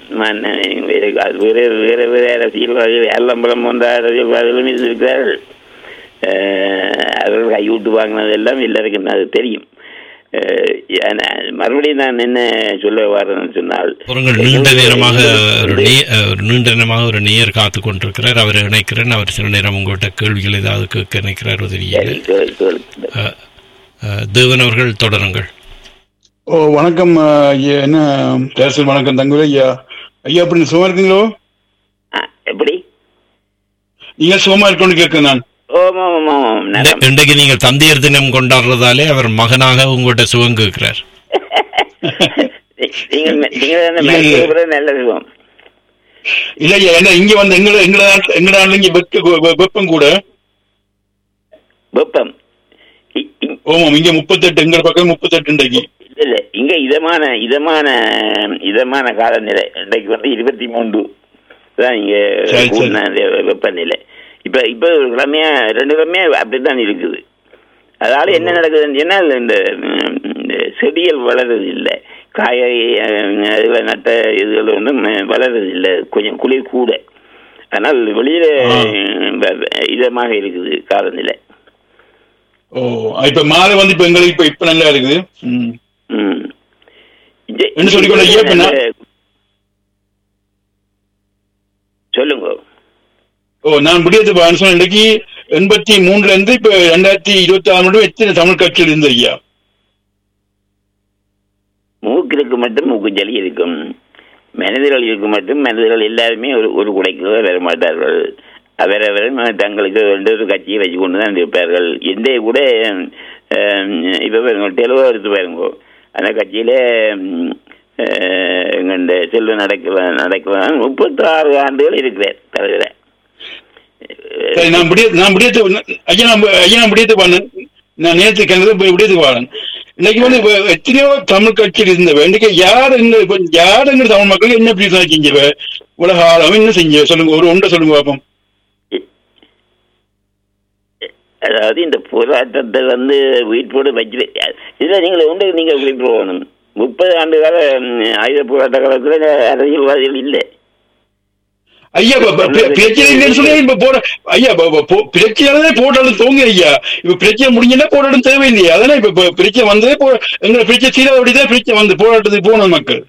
Speaker 3: வேறு வேறு வேறு அரசியல்வாதிகள் ஏழம்பலம் போன்ற அரசியல்வாதிகளும் இருக்கிறார்கள். அவர்கள் கையூட்டு வாங்கினது எல்லாம் எல்லாருக்கும் அது தெரியும். மறுபடியும் நான் என்ன சொல்ல வரேன்னு சொன்னால்,
Speaker 2: நீண்ட நேரமாக நீண்ட நேரமாக ஒரு நேயர் காத்து கொண்டிருக்கிறார். அவர் இணைக்கிறேன். அவர் சில நேரம் உங்கள்கிட்ட கேள்விகள் ஏதாவது கேட்க நினைக்கிறார். தெரியல. தேவன் அவர்கள் தொடருங்கள்.
Speaker 4: ஓ வணக்கம் ஐயா. என்ன பேசல்? வணக்கம் தங்கவேல் ஐயா. ஐயா அப்படி சும்மா இருக்கீங்களோ?
Speaker 3: எப்படி
Speaker 4: நீங்க சும்மா இருக்கணும்னு கேட்க நான்.
Speaker 2: இன்றைக்கு நீங்கள் தந்தையர் தினம் கொண்டாடுறதாலே அவர் மகனாக உங்கள்கிட்ட சுகம் கேட்கிறார்.
Speaker 4: இல்ல ஐயா, என்ன இங்க வந்து எங்க எங்க எங்க இங்க வெப்பம் கூட
Speaker 3: வெப்பம்.
Speaker 4: ஓமாம், இங்க முப்பத்தெட்டு, எங்க பக்கம் முப்பத்தெட்டு. இன்றைக்கு
Speaker 3: இல்ல, இங்க இதமான இதமான இதமான காலநிலை. இன்றைக்கு வந்து இருபத்தி மூன்று தான் இங்க வெப்பநிலை. இப்ப இப்ப கிழமையா ரெண்டு கிழமையா அப்படித்தான் இருக்குது. அதனால என்ன நடக்குதுன்னு சொன்னால், இந்த செடிகள் வளர்றது இல்லை, காய்கறி இதுல நட்ட இதுகள் ஒன்றும் வளர்றது இல்லை, கொஞ்சம் குளிர் கூட. அதனால் வெளியில இதமாக இருக்குது காலநிலை.
Speaker 4: ஓ, இப்ப மாலை வந்து இப்ப எங்களுக்கு இப்ப இப்ப நல்லா இருக்குது.
Speaker 3: சொல்லுங்க.
Speaker 4: ஓ, நான் முடியாது சொன்ன இன்னைக்கு எண்பத்தி மூணுல இருந்து இப்ப ரெண்டாயிரத்தி இருபத்தி ஆறு மட்டும் எத்தனை தமிழ் கட்சியில் இருந்து ஐயா?
Speaker 3: மூக்கிற்கு மட்டும் மூக்கு ஜலி இருக்கும், மனிதர்களுக்கு மட்டும் மனிதர்கள் எல்லாருமே ஒரு ஒரு குடைக்கு வர மாட்டார்கள். அவரவர் தங்களுக்கு ரெண்டு ஒரு கட்சியை வச்சு கொண்டு தான் இருப்பார்கள். எந்த கூட இப்போ தெளிவாக எடுத்து பாருங்க, அந்த கட்சியில எங்க செல்வ நடக்க நடக்கலாம் முப்பத்தி ஆறு ஆண்டுகள் இருக்கிறார் தலைவர.
Speaker 4: நான் நேற்று விடியத்துக்கு வாழன். இன்னைக்கு வந்து எத்தனையோ தமிழ் கட்சியில் இருந்தவ இன்னைக்கு யார் யார் எங்க தமிழ் மக்கள் என்ன எப்படி செஞ்சவ உலக ஆழம் என்ன செஞ்ச சொல்லுங்க, ஒரு ஒன்றை சொல்லுங்க பாப்போம்.
Speaker 3: அதாவது இந்த போராட்டத்தை வந்து வீட்டோடு வச்சு இதில் நீங்கள் ஒன்று நீங்கள் குறிப்பிட்டு போகணும். முப்பது ஆண்டு கால ஆயுத போராட்ட காலத்தில் அரசியல்வாதிகள் இல்லை.
Speaker 4: ஐயா பிரச்சனை இல்லைன்னு சொல்லி இப்ப போட ஐயா பிரச்சனை போட்டாலும் தோங்க ஐயா. இப்ப பிரச்சனை முடிஞ்சுன்னா போராட்டம் தேவையில்லையா? அதனால இப்ப பிரச்சனை வந்ததே எங்களை பிரச்சனை சீரா அப்படிதான் பிரச்சனை வந்து போராட்டத்துக்கு போன மக்கள்.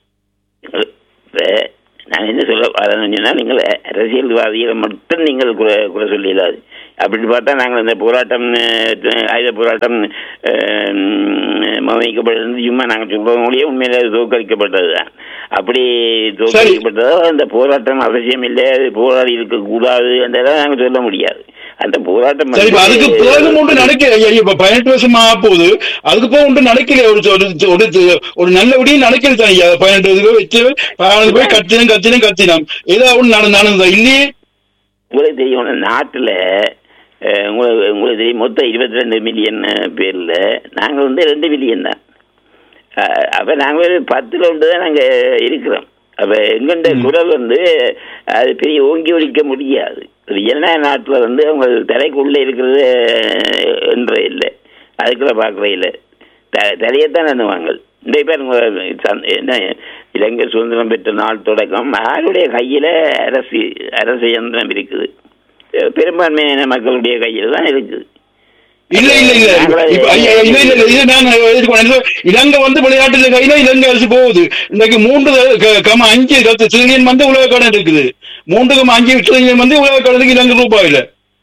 Speaker 3: நான் என்ன சொல்ல வரணும்னா, நீங்கள் அரசியல்வாதிகளை மட்டும் நீங்கள் குறை குறை சொல்லிடாது. அப்படி பார்த்தா நாங்கள் இந்த போராட்டம் ஆயுத போராட்டம் மௌனிக்கப்பட்டது சும்மா நாங்கள் சொல்றோம் மொழியே உண்மையில தோற்கடிக்கப்பட்டது தான். அப்படி தோற்கடிக்கப்பட்டதோ அந்த போராட்டம் அவசியம் இல்லை, போராடி இருக்க கூடாது என்றெல்லாம் நாங்கள் சொல்ல முடியாது. அந்த போராட்டம்
Speaker 4: அதுக்கு போதும் ஒன்று நடக்கல. இப்ப பதினெட்டு வருஷம் ஆக போகுது, அதுக்கு போக ஒன்று நடக்கல. ஒரு ஒரு நல்லபடியும் நடக்கல தான் ஐயா. பதினெட்டு வருஷம் வச்சு போய் கத்தினம் கத்தினம் கத்தினம் ஏதாவது ஒன்று நடந்ததா இல்லையே?
Speaker 3: உங்களுக்கு தெரியும், நாட்டில் உங்களுக்கு உங்களுக்கு தெரியும் மொத்தம் இருபத்தி ரெண்டு மில்லியன் பேரில் நாங்கள் வந்து ரெண்டு மில்லியன் தான். அப்போ நாங்கள் பத்தில் ஒன்று தான் நாங்கள் இருக்கிறோம். அப்போ எங்கண்ட குரல் வந்து அது பெரிய ஓங்கி ஒழிக்க முடியாது. என்ன நாட்டில் வந்து அவங்க தலைக்குள்ளே இருக்கிறது என்ற இல்லை, அதுக்குள்ள பார்க்குற இல்லை, த தலையத்தான் எண்ணுவாங்க. இந்த பேர் என்ன இலங்கை சுதந்திரம் பெற்ற நாள் தொடக்கம் யாருடைய கையில் அரசு அரசு இயந்திரம் இருக்குது, பெரும்பான்மையான மக்களுடைய கையில் தான் இருக்குது.
Speaker 4: இல்ல இல்ல இல்ல இல்ல இலங்கை வந்து விளையாட்டுல கையில இலங்கை அரசு போகுது. இன்னைக்கு மூன்று கம அஞ்சு டிரில்லியன் வந்து உலக கடன் இருக்குது. மூன்று கம அஞ்சு டிரில்லியன் வந்து உலக கடனுக்கு இலங்கை ரூபாயில.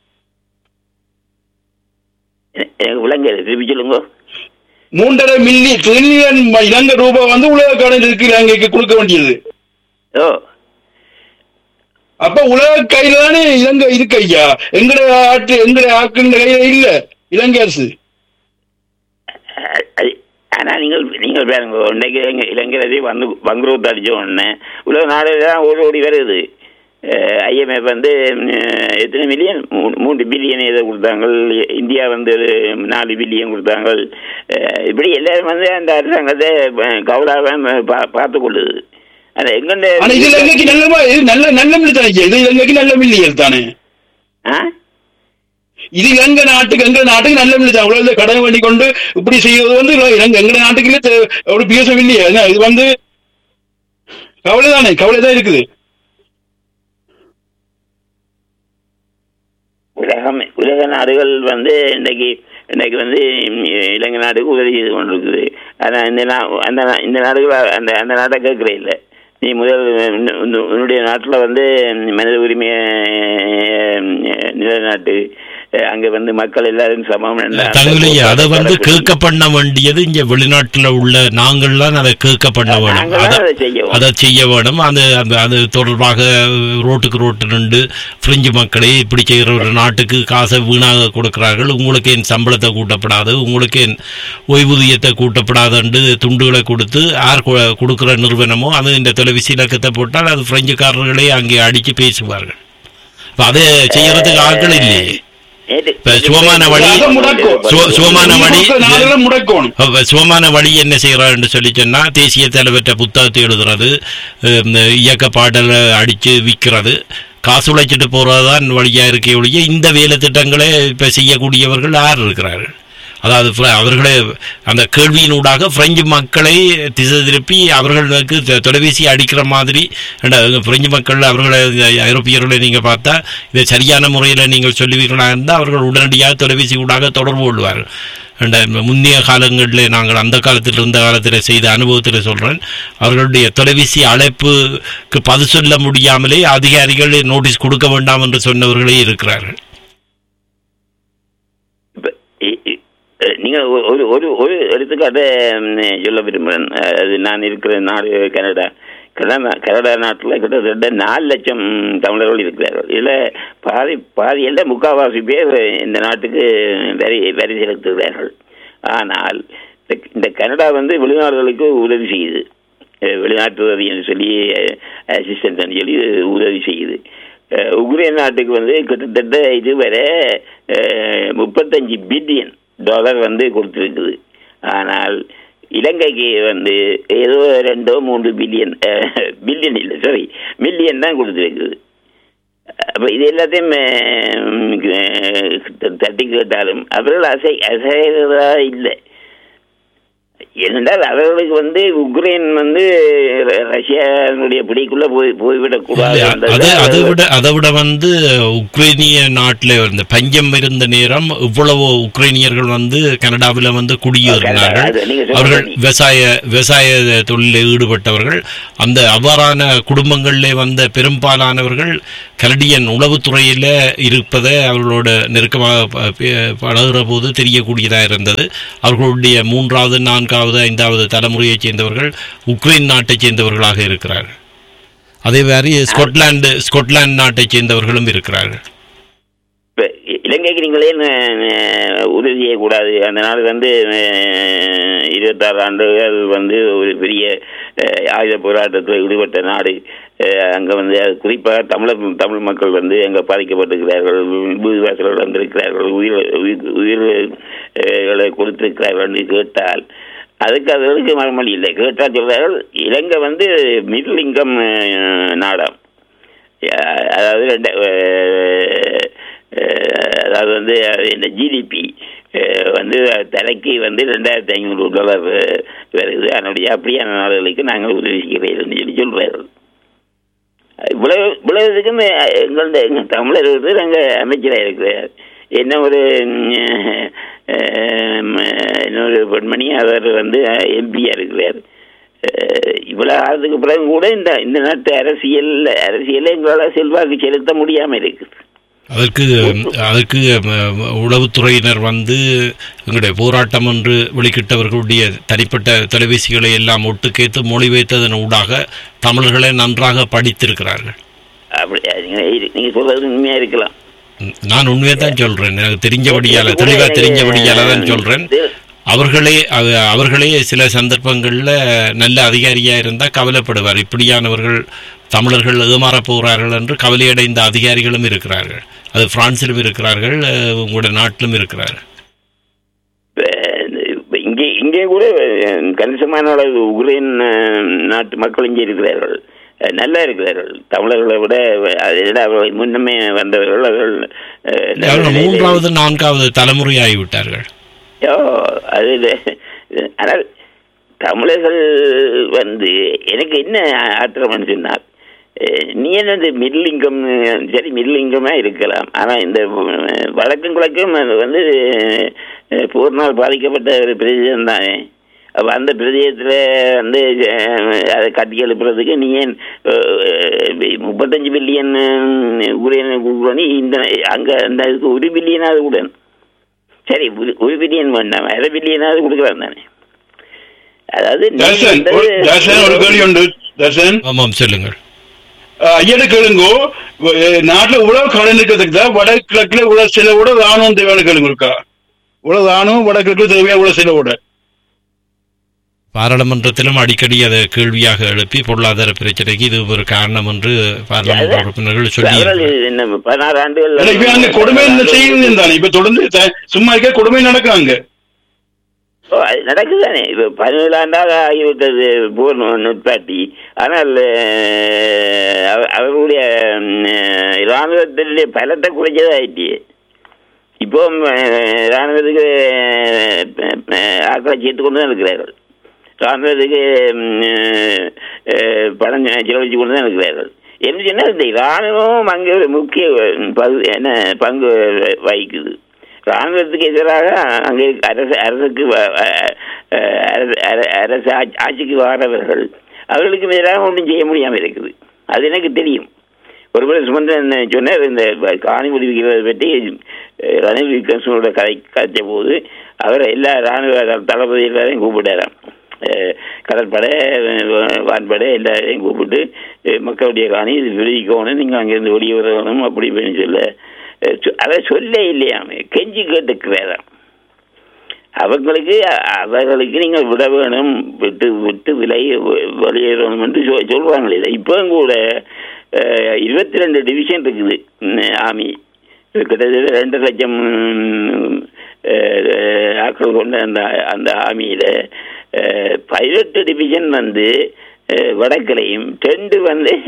Speaker 3: விலங்கு திருப்பி சொல்லுங்க.
Speaker 4: மூன்றரை மில்லியன் டிரில்லியன் இலங்கை ரூபாய் வந்து உலக கடன் இருக்கு இலங்கைக்கு கொடுக்க வேண்டியது.
Speaker 3: ஓ,
Speaker 4: அப்ப உலக கையில தானே இலங்கை இருக்கு ஐயா. எங்களுடைய ஆட்டு எங்களுடைய ஆக்குன்ற கையில இல்ல இலங்கை அரசு.
Speaker 3: ஆனா நீங்கள் நீங்கள் பாருங்க, இன்னைக்கு இலங்கை வந்து பங்குரோத்து அடிச்ச உடனே உலக நாடு தான் ஓடி ஓடி வருது. ஐஎம்எஃப் வந்து எத்தனை மில்லியன் மூன்று பில்லியன் இதை கொடுத்தாங்க. இந்தியா வந்து ஒரு நாலு பில்லியன் கொடுத்தாங்க. இப்படி எல்லாரும் வந்து அந்த அரசாங்கத்தை கவலாக பார்த்து கொள்ளுது.
Speaker 4: இது எங்க நாட்டுக்கு எங்க நாட்டுக்கு நல்ல மில்லியன் கடன் பண்ணி கொண்டு இப்படி செய்வது வந்து எங்க நாட்டுக்கு ஒரு பேசம் இல்லையா? இது வந்து கவலைதானே, கவலைதான் இருக்குது.
Speaker 3: உலகம் உலக நாடுகள் வந்து இன்னைக்கு இன்னைக்கு வந்து இலங்கை நாட்டுக்கு உதவி செய்து கொண்டிருக்குது. ஆனால் இந்த நா அந்த இந்த நாடுகள் அந்த அந்த நாட்டை கேட்குற இல்லை. நீ முதல் உன்னுடைய நாட்டில் வந்து மனித உரிமையை நிலைநாட்டு, அங்க வந்து மக்கள் எல்லாரும் சமம்.
Speaker 2: அதை வந்து கேட்க பண்ண வேண்டியது இங்க வெளிநாட்டுல உள்ள நாங்கள் தான் அதை கேட்க பண்ண வேணும், அதை செய்ய வேணும். அது அது தொடர்பாக ரோட்டுக்கு ரோட்டு நின்று பிரெஞ்சு மக்களே இப்படி செய்கிற ஒரு நாட்டுக்கு காசை வீணாக கொடுக்கிறார்கள், உங்களுக்கு என் சம்பளத்தை கூட்டப்படாது, உங்களுக்கு என் ஓய்வூதியத்தை கூட்டப்படாதுன்னு துண்டுகளை கொடுத்து யார் கொடுக்குற நிறுவனமோ அது இந்த தொலைபேசி இலக்கத்தை போட்டால் அது பிரெஞ்சுக்காரர்களே அங்கே அடித்து பேசுவார்கள். அதை செய்யறதுக்கு ஆட்கள் இல்லையே. சுகமான வழி சுகமான வழி சுகமான வழி என்ன செய்யறான்னு சொல்லி சொன்னா, தேசிய தலைவற்ற புத்தகத்தை எழுதுறது, இயக்க பாடலை அடிச்சு விற்கிறது, காசு உழைச்சிட்டு போறதுதான் வழியா இருக்கே ஒழிய இந்த வேலை திட்டங்களை இப்ப செய்யக்கூடியவர்கள் யார் இருக்கிறார்கள்? அதாவது அவர்களே அந்த கேள்வியினூடாக பிரெஞ்சு மக்களை திசை திருப்பி அவர்களுக்கு தொலைபேசி அடிக்கிற மாதிரி பிரெஞ்சு மக்கள் அவர்களை ஐரோப்பியர்களை நீங்கள் பார்த்தா இதை சரியான முறையில் நீங்கள் சொல்லுவீர்களா இருந்தால் அவர்கள் உடனடியாக தொலைபேசி ஊடாக தொடர்பு கொள்வார்கள். முந்தைய காலங்களில் நாங்கள் அந்த காலத்தில் இருந்த காலத்தில் செய்த அனுபவத்தில் சொல்கிறேன், அவர்களுடைய தொலைபேசி அழைப்புக்கு பதில் சொல்ல முடியாமலே அதிகாரிகள் நோட்டீஸ் கொடுக்க வேண்டாம் என்று சொன்னவர்களே இருக்கிறார்கள்.
Speaker 3: நீங்கள் ஒரு ஒரு ஒரு எடுத்துக்காட்ட சொல்ல விரும்புகிறேன். அது நான் இருக்கிற நாடு கனடா. கனடா கனடா நாட்டில் கிட்டத்தட்ட நாலு லட்சம் தமிழர்கள் இருக்கிறார்கள். இதில் பாதி பாதி எல்லாம் முக்கால்வாசி பேர் இந்த நாட்டுக்கு வரி வரி செலுத்துகிறார்கள். ஆனால் இந்த கனடா வந்து வெளிநாடுகளுக்கு உதவி செய்யுது, வெளிநாட்டு உதவின்னு சொல்லி அசிஸ்டன்ட்னு சொல்லி உதவி செய்யுது. உக்ரைன் நாட்டுக்கு வந்து கிட்டத்தட்ட இதுவரை முப்பத்தஞ்சு பில்லியன் டாலர் வந்து கொடுத்துருக்குது. ஆனால் இலங்கைக்கு வந்து ஏதோ ரெண்டோ மூன்று பில்லியன் பில்லியன் இல்லை சாரி மில்லியன் தான் கொடுத்துருக்குது. அப்போ இது எல்லாத்தையும் தட்டி கேட்டாலும் அவர்கள் அசை அசைகிறதா இல்லை. ஏனென்றால் அவர்களுக்கு வந்து உக்ரைன் வந்து ரஷ்யாவுடைய பிடிக்குள்ள போய் போய்விடக்கூடாது.
Speaker 2: அதை விட அதை விட வந்து உக்ரைனிய நாட்டில் இந்த பஞ்சம் இருந்த நேரம் இவ்வளவு உக்ரைனியர்கள் வந்து கனடாவில் வந்து குடியேறினார்கள். அவர்கள் விவசாய விவசாய தொழிலில் ஈடுபட்டவர்கள். அந்த அவ்வாறான குடும்பங்களிலே வந்த பெரும்பாலானவர்கள் கனடியன் உளவுத்துறையில் இருப்பதை அவர்களோட நெருக்கமாக பழகுற போது தெரியக்கூடியதாக இருந்தது. அவர்களுடைய மூன்றாவது நான்காவது ஐந்தாவது தலைமுறையைச் சேர்ந்தவர்கள் உக்ரைன் நாட்டைச் சேர்ந்தவர்களாக இருக்கிறார்கள். அதே மாதிரி ஸ்கொட்லாந்து ஸ்கொட்லாந்து நாட்டைச் சேர்ந்தவர்களும் இருக்கிறார்கள்.
Speaker 3: இலங்கைக்கு நீங்களே உதவி செய்யக்கூடாது. அந்த நாடு வந்து இருபத்தாறு ஆண்டுகள் வந்து ஒரு பெரிய ஆயுத போராட்டத்தில் ஈடுபட்ட நாடு. அங்கே வந்து குறிப்பாக தமிழர் தமிழ் மக்கள் வந்து அங்கே பாதிக்கப்பட்டிருக்கிறார்கள், வீடுவாசல்கள் வந்திருக்கிறார்கள், உயிர் உயிர்களை கொடுத்திருக்கிறார்கள் என்று கேட்டால் அதுக்கு அவர்களுக்கு மறுமொழி இல்லை. கேட்டால் சொல்கிறார்கள் இலங்கை வந்து மிடில் இன்கம் நாடாம். அதாவது ரெண்டு அதாவது வந்து இந்த ஜிடிபி வந்து தலைக்கு வந்து ரெண்டாயிரத்தி ஐநூறு டாலர் வருது. அதனுடைய அப்படியான நாடுகளுக்கு நாங்கள் உதவி செய்கிறோம் சொல்லி சொல்கிறார்கள். இவ்வளவு இவ்வளவுக்கும் எங்கள்ட எங்கள் தமிழர் வந்து நாங்கள் அமைச்சராக இருக்கிறார். என்ன ஒரு இன்னொரு பெண்மணி அவர் வந்து எம்பியாக இருக்கிறார். இவ்வளோ ஆகிறதுக்கு பிறகு கூட இந்த இந்த நாட்டு அரசியல் அரசியலை எங்களால் செல்வாக்கு செலுத்த முடியாமல் இருக்குது.
Speaker 2: அதற்கு அதற்கு உளவுத்துறையினர் வந்து எங்களுடைய போராட்டம் என்று வெளிக்கிட்டவர்களுடைய தனிப்பட்ட தொலைபேசிகளை எல்லாம் ஒட்டு கேட்டு மொழிபெயர்த்ததன் ஊடாக தமிழர்களை நன்றாக படித்திருக்கிறார்கள்.
Speaker 3: அப்படி நீங்கள் சொல்றது உண்மையாக இருக்கலாம்.
Speaker 2: நான் உண்மையை தான் சொல்றேன். எனக்கு தெரிஞ்சபடியால தெளிவாக தெரிஞ்சபடியால தான் சொல்றேன். அவர்களே அவர்களே சில சந்தர்ப்பங்களில் நல்ல அதிகாரியாக இருந்தால் கவலைப்படுவார். இப்படியானவர்கள் தமிழர்கள் ஏமாறப் போகிறார்கள் என்று கவலையடைந்த அதிகாரிகளும் இருக்கிறார்கள். அது பிரான்சிலும் இருக்கிறார்கள், உங்களோட நாட்டிலும் இருக்கிறார்கள்.
Speaker 3: இங்கே இங்கே கூட கணிசமான அளவு உக்ரைன் நாட்டு மக்கள் இங்கே இருக்கிறார்கள், நல்லா இருக்கிறார்கள். தமிழர்களை விட அவர்கள் முன்னமே வந்தவர்கள் அவர்கள்
Speaker 2: மூன்றாவது நான்காவது தலைமுறை ஆகிவிட்டார்கள்.
Speaker 3: அது ஆனால் தமிழர்கள் வந்து எனக்கு என்ன ஆத்திரம்னு சொன்னார், நீ என்ன மிடில் இன்கம், சரி மிடில் இன்கமாக இருக்கலாம், ஆனால் இந்த வழக்கம் குழக்கம் வந்து போர்னால் பாதிக்கப்பட்ட ஒரு பிரதேசம் தானே. அப்போ அந்த பிரதேசத்தில் வந்து அதை கட்டி எழுப்புறதுக்கு நீ ஏன் முப்பத்தஞ்சு பில்லியன் உக்ரைன் இந்த அங்கே அந்த இதுக்கு ஒரு பில்லியனாவது கூட, சரி ஒரு பில்லியன் வேண்டாம், அரை பில்லியனாவது கொடுக்கலாம் தானே. அதாவது
Speaker 2: சொல்லுங்கள்
Speaker 4: ஐயட கேளுங்கோ, நாட்டுல உழவு கடன் இருக்கிறதுக்கு தான் வடகிழக்குல உழவு சில கூட ராணுவம் தேவையான கேளுங்க இருக்கா, உழவு ராணுவம் வடகிழக்குல தேவையான உழவு சில கூட.
Speaker 2: பாராளுமன்றத்திலும் அடிக்கடி அதை கேள்வியாக எழுப்பி பொருளாதார பிரச்சனைக்கு இது ஒரு காரணம் என்று பாராளுமன்ற உறுப்பினர்கள் சொல்லி
Speaker 3: பதினாறு ஆண்டுகள்
Speaker 4: அங்க கொடுமை செய்யுது. இப்ப தொடர்ந்து சும்மா இருக்க கொடுமை நடக்காங்க.
Speaker 3: ஓ அது நடக்குதானே. இப்போ பதினேழு ஆண்டாக ஆகிவிட்டது போர் நுட்பாட்டி. ஆனால் அவர்களுடைய இராணுவத்தினுடைய பலத்தை குறைச்சதாயிட்டு. இப்போ இராணுவத்துக்கு ஆக்களை சேர்த்து கொண்டு தான் இருக்கிறார்கள், இராணுவத்துக்கு பணம் செலவழித்து கொண்டு தான் இருக்கிறார்கள். என்ன சொன்னால் இந்த இராணுவம் அங்கே ஒரு முக்கிய பங்கு என்ன பங்கு வகிக்குது. இராணுவத்துக்கு எதிராக அங்கே அரசு அரசுக்கு அரசு ஆட்சிக்கு வாரவர்கள் அவர்களுக்கு எதிராக ஒன்றும் செய்ய முடியாமல் இருக்குது. அது எனக்கு தெரியும். ஒருவேளை சுமந்திரன் சொன்னார் இந்த காணி விடுவிக்கிறதை பற்றி ரணில் விக்ரமசிங்கோட கதை கதைச்ச போது அவர் எல்லா இராணுவ தளபதி எல்லாரையும் கூப்பிட்டாராம். கடற்படை வான்படை எல்லாரையும் கூப்பிட்டு மக்களுடைய காணி இது விடுவிக்கணும், நீங்கள் அங்கேருந்து வெளியே வரணும் அப்படி இப்படின்னு சொல்ல அதை சொல்ல இல்லையாமே கெஞ்சி கேட்டுக்கிறாராம். அவங்களுக்கு அவர்களுக்கு நீங்கள் விட வேணும், விட்டு விட்டு விலை வெளியேறணும் என்று சொல் சொல்கிறாங்களே. இப்போ கூட இருபத்தி ரெண்டு டிவிஷன் இருக்குது ஆர்மி, கிட்டத்தட்ட ரெண்டு லட்சம் ஆட்கள் கொண்ட அந்த அந்த ஆர்மியில் பதினெட்டு டிவிஷன் வந்து வடக்கிலையும், ரெண்டு வந்து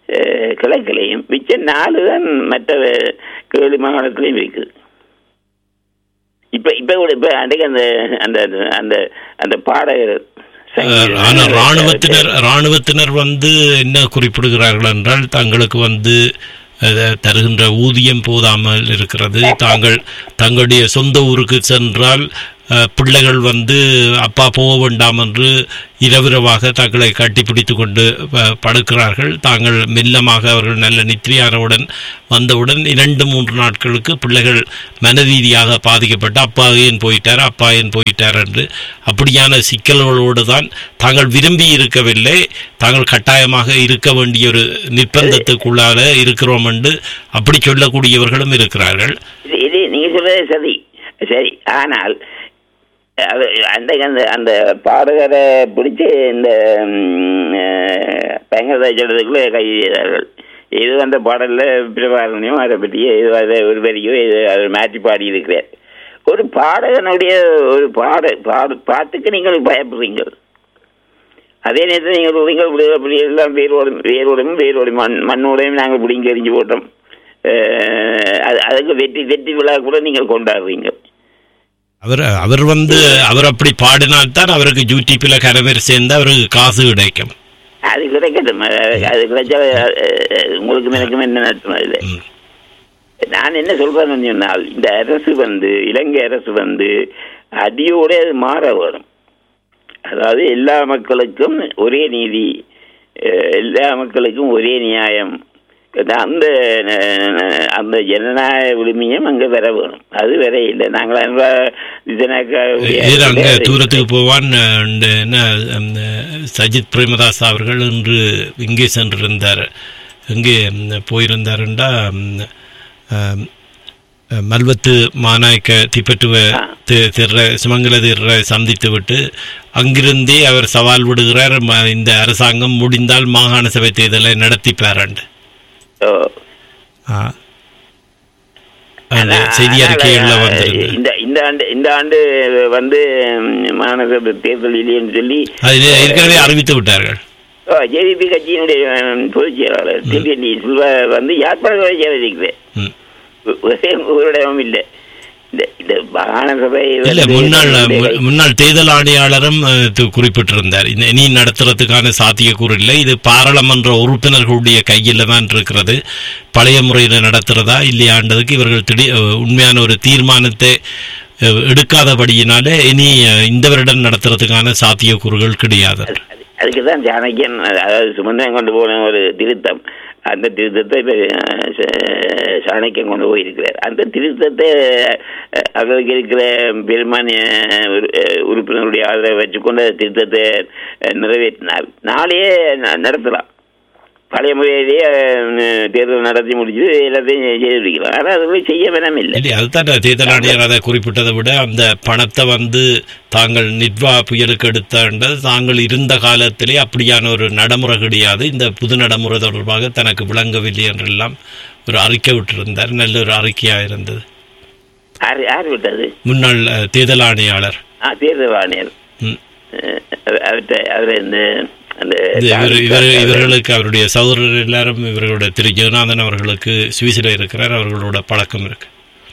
Speaker 3: கிழக்கிலையும், மிச்சம் நாலு தான் மற்ற கேளு மாகாணத்திலையும் இருக்குது. இப்ப இப்ப கூட இப்ப அன்றைக்கு அந்த அந்த அந்த அந்த பாடகர்
Speaker 2: ராணுவத்தினர் ராணுவத்தினர் வந்து என்ன குறிப்பிடுகிறார்கள் என்றால், தங்களுக்கு வந்து தருகின்ற ஊதியம் போதாமல் இருக்கிறது. தாங்கள் தங்களுடைய சொந்த ஊருக்கு சென்றால் பிள்ளைகள் வந்து அப்பா போக வேண்டாம் என்று இரவிரவாக தங்களை கட்டிப்பிடித்து கொண்டு படுக்கிறார்கள். தாங்கள் மெல்லமாக அவர்கள் நல்ல நித்திரையானவுடன் வந்தவுடன் இரண்டு மூன்று நாட்களுக்கு பிள்ளைகள் மனரீதியாக பாதிக்கப்பட்டு அப்பா ஏன் போயிட்டார் அப்பா ஏன் போயிட்டார் என்று அப்படியான சிக்கல்களோடு தான் தாங்கள் விரும்பி இருக்கவில்லை, தாங்கள் கட்டாயமாக இருக்க வேண்டிய ஒரு நிர்பந்தத்துக்குள்ளாக இருக்கிறோம் என்று அப்படி சொல்லக்கூடியவர்களும் இருக்கிறார்கள்.
Speaker 3: நீங்க சொல்றது சரி சரி ஆனால் அது அந்த அந்த அந்த பாடகரை பிடிச்சி இந்த பயங்கரத்துக்குள்ளே கைது செய்தார்கள். இது அந்த பாடலில் பிரபாகரனையும் அதை பற்றியோ இது அதை ஒரு வரியோ இது அதை மாற்றி பாடி இருக்கிறார். ஒரு பாடகனுடைய ஒரு பாட பாடு பாட்டுக்கு நீங்கள் பயப்படுறீங்க. அதே நேரத்தில் நீங்கள் சொல்றீங்க அப்படி எல்லாம் வேரோடும் வேரோடும் வேரோடும் மண் மண்ணோடையும் நாங்கள் பிடிங்கி எறிஞ்சு போட்டோம். அது அதுக்கு வெற்றி வெற்றி விழா கூட நீங்கள் கொண்டாடுறீங்க.
Speaker 2: அவர் அவர் வந்து அவர் அப்படி பாடினால்தான் அவருக்கு யூடியூப்ல கரவேர் சேர்ந்து அவருக்கு காசு கிடைக்கும்.
Speaker 3: அது கிடைக்கட்டும், அது கிடைச்சா உங்களுக்கு எனக்கும் என்ன நடத்தும். இல்லை, நான் என்ன சொல்றேன்னு சொன்னால், இந்த அரசு வந்து இலங்கை அரசு வந்து அடியோட அது மாற வரும். அதாவது எல்லா மக்களுக்கும் ஒரே நீதி, எல்லா மக்களுக்கும் ஒரே நியாயம், அந்த அந்த ஜனநாயக உரிமையும் அங்க வர வேணும். அது வர இல்லை. நாங்கள்
Speaker 2: அங்க தூரத்துக்கு போவான். என்ன சஜித் பிரேமதாஸ் அவர்கள் இன்று இங்கே சென்றிருந்தார். எங்கே போயிருந்தாருண்டா மல்வத்து மாநாயக்க திப்பட்டுவ திற சுமங்கல திற சந்தித்து விட்டு அங்கிருந்தே அவர் சவால் விடுகிறார், இந்த அரசாங்கம் முடிந்தால் மாகாண சபை தேர்தலை நடத்திப்பாராண்டு செய்தி அறிக்கைகள்ல வந்து
Speaker 3: இந்த இந்த ஆண்டு இந்த ஆண்டு வந்து மாநகர தேர்தல் இல்லைன்னு சொல்லி
Speaker 2: ஏற்கனவே அறிவித்து விட்டார்கள்.
Speaker 3: ஜேவிபி கட்சியினுடைய பொதுச் செயலாளர் டிஎன்டி சில்வா வந்து யாழ்ப்பாண செயலிக்கிறேன் ஒரு இடமும் இல்லை.
Speaker 2: முன்னாள் முன்னாள் தேர்தல் ஆணையாளரும் குறிப்பிட்டிருந்தார், இனி நடத்துறதுக்கான சாத்தியக்கூறு இல்லை, இது பாராளுமன்ற உறுப்பினர்களுடைய கையில் தான் இருக்கிறது, பழைய முறையில் நடத்துறதா இல்லையாண்டதுக்கு இவர்கள் திடீர் உண்மையான ஒரு தீர்மானத்தை எடுக்காதபடியினாலே இனி இந்த வருடம் நடத்துறதுக்கான சாத்தியக்கூறுகள் கிடையாது.
Speaker 3: அதுக்குதான் சாணக்கியன் அதாவது சுமந்திரன் கொண்டு போன ஒரு திருத்தம், அந்த திருத்தத்தை சாணக்கியம் கொண்டு போயிருக்கிறார். அந்த திருத்தத்தை அவருக்கு இருக்கிற பெரும்பான்மைய உறுப்பினருடைய ஆதரவை வச்சுக்கொண்டு திருத்தத்தை நிறைவேற்றினார். நாளையே நடத்தலாம், பழைய முறையிலேயே தேர்தல் நடத்தி முடிச்சு எல்லாத்தையும் செய்திருக்கலாம். ஆனால் அதுவே செய்ய வேணாம் இல்லை.
Speaker 2: அதுதான் தேர்தல் ஆணையர் அதை குறிப்பிட்டதை விட அந்த பணத்தை வந்து தாங்கள் நிர்வா புயலுக்கு எடுத்தது தாங்கள் இருந்த காலத்திலே அப்படியான ஒரு நடைமுறை கிடையாது, இந்த புது நடைமுறை தொடர்பாக தனக்கு விளங்கவில்லை என்றெல்லாம் ஒரு அறிக்கை விட்டிருந்தார். நல்ல ஒரு அறிக்கையாக இருந்தது.
Speaker 3: யார் விட்டது?
Speaker 2: முன்னாள் தேர்தல் ஆணையாளர்.
Speaker 3: தேர்தல் ஆணையர் அவர் இந்த
Speaker 2: இவர்களுக்கு அவருடைய சகோதரர் எல்லாரும் இவர்களுடைய திரு ஜெகநாதன் அவர்களுக்கு சுவிசில இருக்கிறார், அவர்களோட பழக்கம் இருக்கு.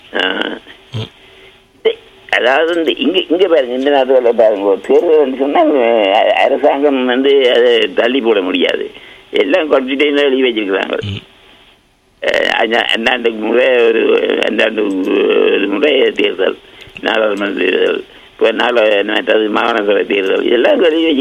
Speaker 3: அதாவது இந்த இங்க இங்க பாருங்க, இந்த நாட்டுல பாருங்க, தேர்தல் சொன்னா அரசாங்கம் வந்து அதை தள்ளி போட முடியாது, எல்லாம் குறைச்சிட்டே எழுதி வச்சிருக்கிறாங்க. அந்தாண்டுக்கு முறை ஒரு அந்தாண்டு ஒரு முறை தேர்தல், நாடாளுமன்ற தேர்தல், மாகாண சபை தேர்தல், இதெல்லாம்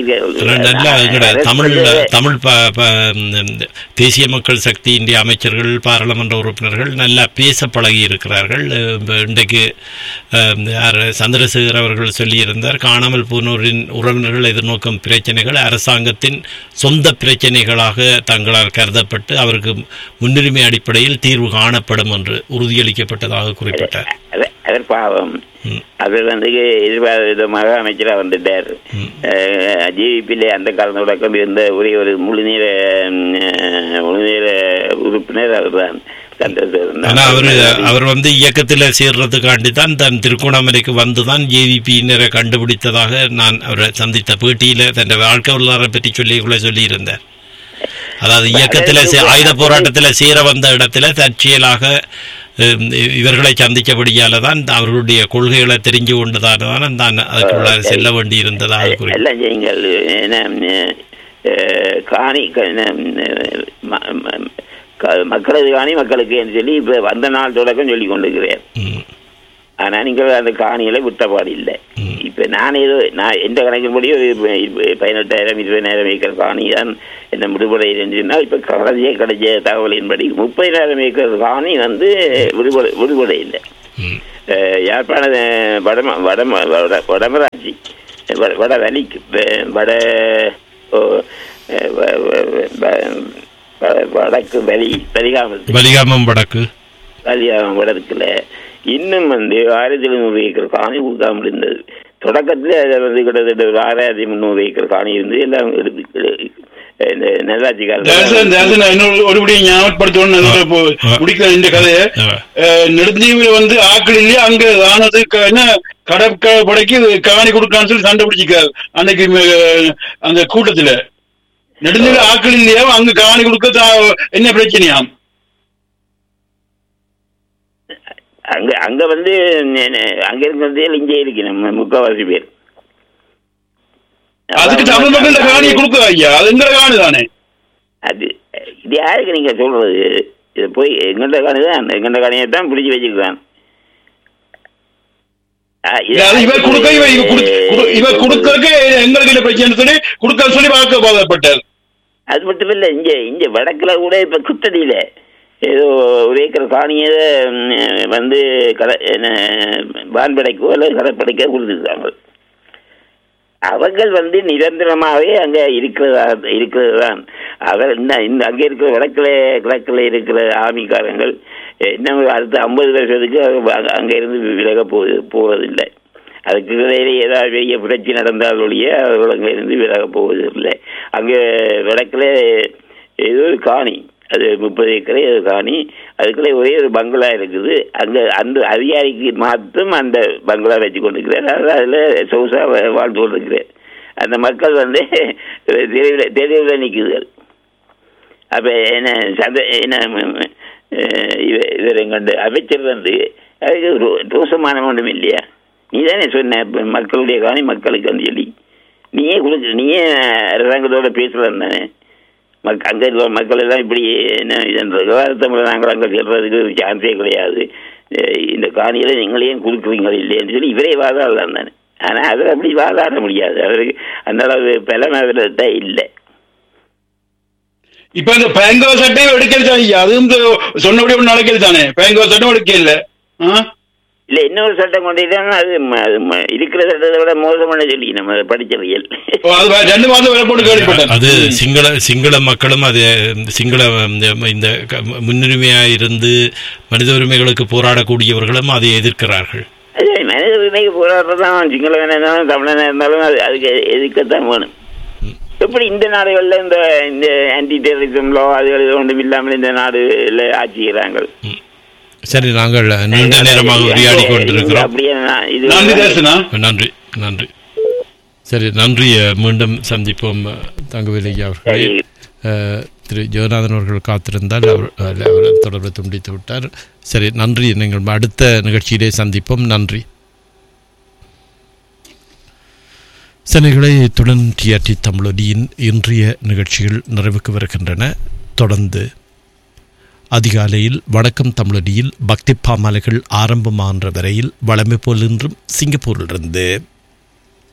Speaker 2: தமிழ் தமிழ் தேசிய மக்கள் சக்தி இந்திய அமைச்சர்கள் பாராளுமன்ற உறுப்பினர்கள் நல்லா பேச பழகி இருக்கிறார்கள். இன்றைக்கு சந்திரசேகர் அவர்கள் சொல்லியிருந்தார், காணாமல் போனோரின் உறவினர்கள் எதிர்நோக்கும் பிரச்சனைகள் அரசாங்கத்தின் சொந்த பிரச்சனைகளாக தங்களால் கருதப்பட்டு அவருக்கு முன்னுரிமை அடிப்படையில் தீர்வு காணப்படும் என்று உறுதியளிக்கப்பட்டதாக குறிப்பிட்டார்.
Speaker 3: அவர் பாவம், அவர் வந்து எதிர்பாராத விதமாக அமைச்சராக வந்துட்டார். ஜேவிபியிலே அந்த காலம் தொடக்கம் இருந்த ஒரே ஒரு முழுநீர முழுநீர உறுப்பினர் அவர் தான்.
Speaker 2: அவர் வந்து இயக்கத்தில் சேர்றதுக்காண்டி தான் தன் திருகோணமலைக்கு வந்துதான் ஜேவிபியினரை கண்டுபிடித்ததாக நான் அவரை சந்தித்த பேட்டியில தன் வாழ்க்கை வரலாறை பற்றி சொல்லி கூட சொல்லி இருந்தார். அதாவது இயக்கத்தில் ஆயுத போராட்டத்தில் சேர வந்த இடத்துல தற்செயலாக இவர்களை சந்திக்கபடியால தான் அவர்களுடைய கொள்கைகளை தெரிஞ்சு கொண்டுதான் தான் தான் அதுக்குள்ள செல்ல வேண்டி இருந்ததாக
Speaker 3: நீங்கள் காணி மக்களது காணி மக்களுக்கு என்று சொல்லி இப்ப வந்த நாள் தொடக்கம் சொல்லி கொண்டிருக்கிறேன். ஆனா நீங்கள் அந்த காணிகளை விட்டபாடு இல்லை. இப்ப நான் ஏதோ நான் எந்த கணக்கின்படி ஒரு பதினெட்டாயிரம் இருபதாயிரம் ஏக்கர் காணி தான் என்ன விடுபடை சொன்னால் இப்ப கடைசியே கிடைச்ச தகவலின்படி முப்பதாயிரம் ஏக்கர் காணி வந்து விடுபடை விடுபடை இல்லை. யாழ்ப்பாண வடம வடம வடமராட்சி வட வலிக்கு வட வடக்கு வலி பரிகாமம்
Speaker 2: பலிகாமம் வடக்கு
Speaker 3: பலிகாமம் வடக்குல இன்னும் வந்து ஆயிரத்தி எழுநூறு ஏக்கர் காணி கொடுக்காம இருந்தது. தொடக்கத்துல அதை வந்து கிட்டத்தட்ட ஒரு ஆறாயிரத்தி முந்நூறு ஏக்கர் காணி இருந்து எல்லாம் நல்லாட்சி
Speaker 4: ஞாபகப்படுத்தணும் இந்த கதையை. நெடுந்தீவுல வந்து ஆக்கள் இல்லையா அங்க ஆனதுக்கு என்ன கடற்படைக்கு காணி கொடுக்கான்னு சொல்லி சண்டை பிடிச்சிக்காரு அன்னைக்கு அந்த கூட்டத்துல. நெடுந்தீவுல ஆக்கள் இல்லையா அங்க காணி கொடுக்க என்ன பிரச்சனையாம்?
Speaker 3: அங்க அங்க வந்து அங்க இருக்கிறதே இங்கே இருக்கு நம்ம முக்கால்வாசி பேர்.
Speaker 4: அதுக்கு தமிழ் மக்கள் காணியை கொடுக்க ஐயா, அது எங்க காணி தானே.
Speaker 3: அது இது யாருக்கு நீங்க சொல்றது? இது போய் எங்கண்ட காணி தான், எங்கண்ட காணியை தான் பிடிச்சி வச்சுக்கிறான்.
Speaker 4: இவர் கொடுக்க இவர் கொடுக்கறதுக்கு எங்களுக்கு பிரச்சனை சொல்லி கொடுக்க சொல்லி வாக்கு பாதப்பட்டார்.
Speaker 3: அது மட்டும் இல்ல, இங்க இங்க வடக்குல கூட இப்ப குத்தடியில ஏதோ ஒரு ஏக்கர் காணியை வந்து கடை வான்படைக்கோ அல்லது கடற்படைக்கோ கொடுத்துருக்காங்க. அவர்கள் வந்து நிரந்தரமாகவே அங்க இருக்கிறதா இருக்கிறது தான். அவர் இந்த அங்கே இருக்கிற வடக்குல கிழக்குல இருக்கிற ஆர்மிக்காரங்கள் இன்னும் அடுத்த ஐம்பது வருஷத்துக்கு அங்க இருந்து விலக போது போவதில்லை. அதுக்கு இடையிலே ஏதாவது பெரிய புரட்சி நடந்தால் ஒழிய அவர்கள் அங்கே இருந்து விலக போவதில்லை. அங்கே வடக்குல ஏதோ ஒரு காணி, அது முப்பது ஏக்கரே அது காணி, அதுக்குள்ளே ஒரே ஒரு பங்களா இருக்குது. அங்க அந்த அதிகாரிக்கு மாற்றும் அந்த பங்களா வச்சு கொண்டிருக்கிறார். அதாவது அதில் சொகுசா வாழ்ந்து கொண்டிருக்கிறார். அந்த மக்கள் வந்து தெளிவில் தெளிவில் நிற்குது. அப்போ என்ன சந்த என்ன இவர் எங்கண்டு அமைச்சர் வந்து அதுக்கு ரோசமான ஒன்றும் இல்லையா? நீ தானே சொன்ன மக்களுடைய காணி மக்களுக்கு சொல்லி நீயே கொடுக்க, நீயே அரசாங்கத்தோட பேசலாம் தானே. மக் அங்கே இருக்கிற மக்கள் எல்லாம் இப்படி என்ன இதுன்றது தமிழை நாங்கள் அங்கே சொல்றதுக்கு சான்ஸே கிடையாது. இந்த காணியில் நீங்களையும் கொடுக்குறீங்க இல்லைன்னு சொல்லி இவரே வாதாடலாம் தானே. ஆனால் அதில் அப்படி வாதாட முடியாது. அவருக்கு அந்த அளவு பலம் அவர்கிட்ட இல்லை.
Speaker 4: இப்ப இந்த பேங்கோ சட்டையும் எடுக்கிறது ஐயா, அதுவும் சொன்னபடி ஒன்று நடக்கிறது தானே. பேங்கோ சட்டம் எடுக்க இல்லை
Speaker 3: இல்லை, இன்னொரு சட்டம் கொண்டுட்டாங்க. அது இருக்கிற சட்டத்தை விட மோசமான சொல்லி நம்ம படிச்சவையல்
Speaker 2: அது சிங்கள சிங்கள மக்களும் அது சிங்கள இந்த முன்னுரிமையா இருந்து மனித உரிமைகளுக்கு போராடக்கூடியவர்களும் அதை எதிர்க்கிறார்கள்.
Speaker 3: அது மனித உரிமைக்கு போராடுறதான் சிங்களவனா இருந்தாலும் தமிழனா இருந்தாலும் அது அதுக்கு எதிர்க்கத்தான் வேணும். எப்படி இந்த நாடுகளில் இந்த இந்த ஆன்டி டெரரிசம் லோ அது ஒன்றும் இல்லாமல் இந்த நாடுல ஆட்சிக்கிறாங்க.
Speaker 2: சரி, நாங்கள் நீண்ட நேரமாக உரையாடி கொண்டிருக்கிறோம். நன்றி நன்றி. சரி, நன்றி. மீண்டும் சந்திப்போம். தங்கவேலு அவர்களை திரு ஜெகநாதன் அவர்கள் காத்திருந்தால் அவர் அவர் தொடர்பை துண்டித்து விட்டார். சரி, நன்றி. நீங்கள் அடுத்த நிகழ்ச்சியிலே சந்திப்போம். நன்றி. சென்னைகளை இத்துடன் டிஆர்டி தமிழொலியின் இன்றைய நிகழ்ச்சிகள் நிறைவுக்கு வருகின்றன. தொடர்ந்து அதிகாலையில் வணக்கம் தமிழொலியில் பக்தி பாமாலைகள் ஆரம்பமாகின்ற வரையில் வளமை போல் இன்றும் சிங்கப்பூரிலிருந்து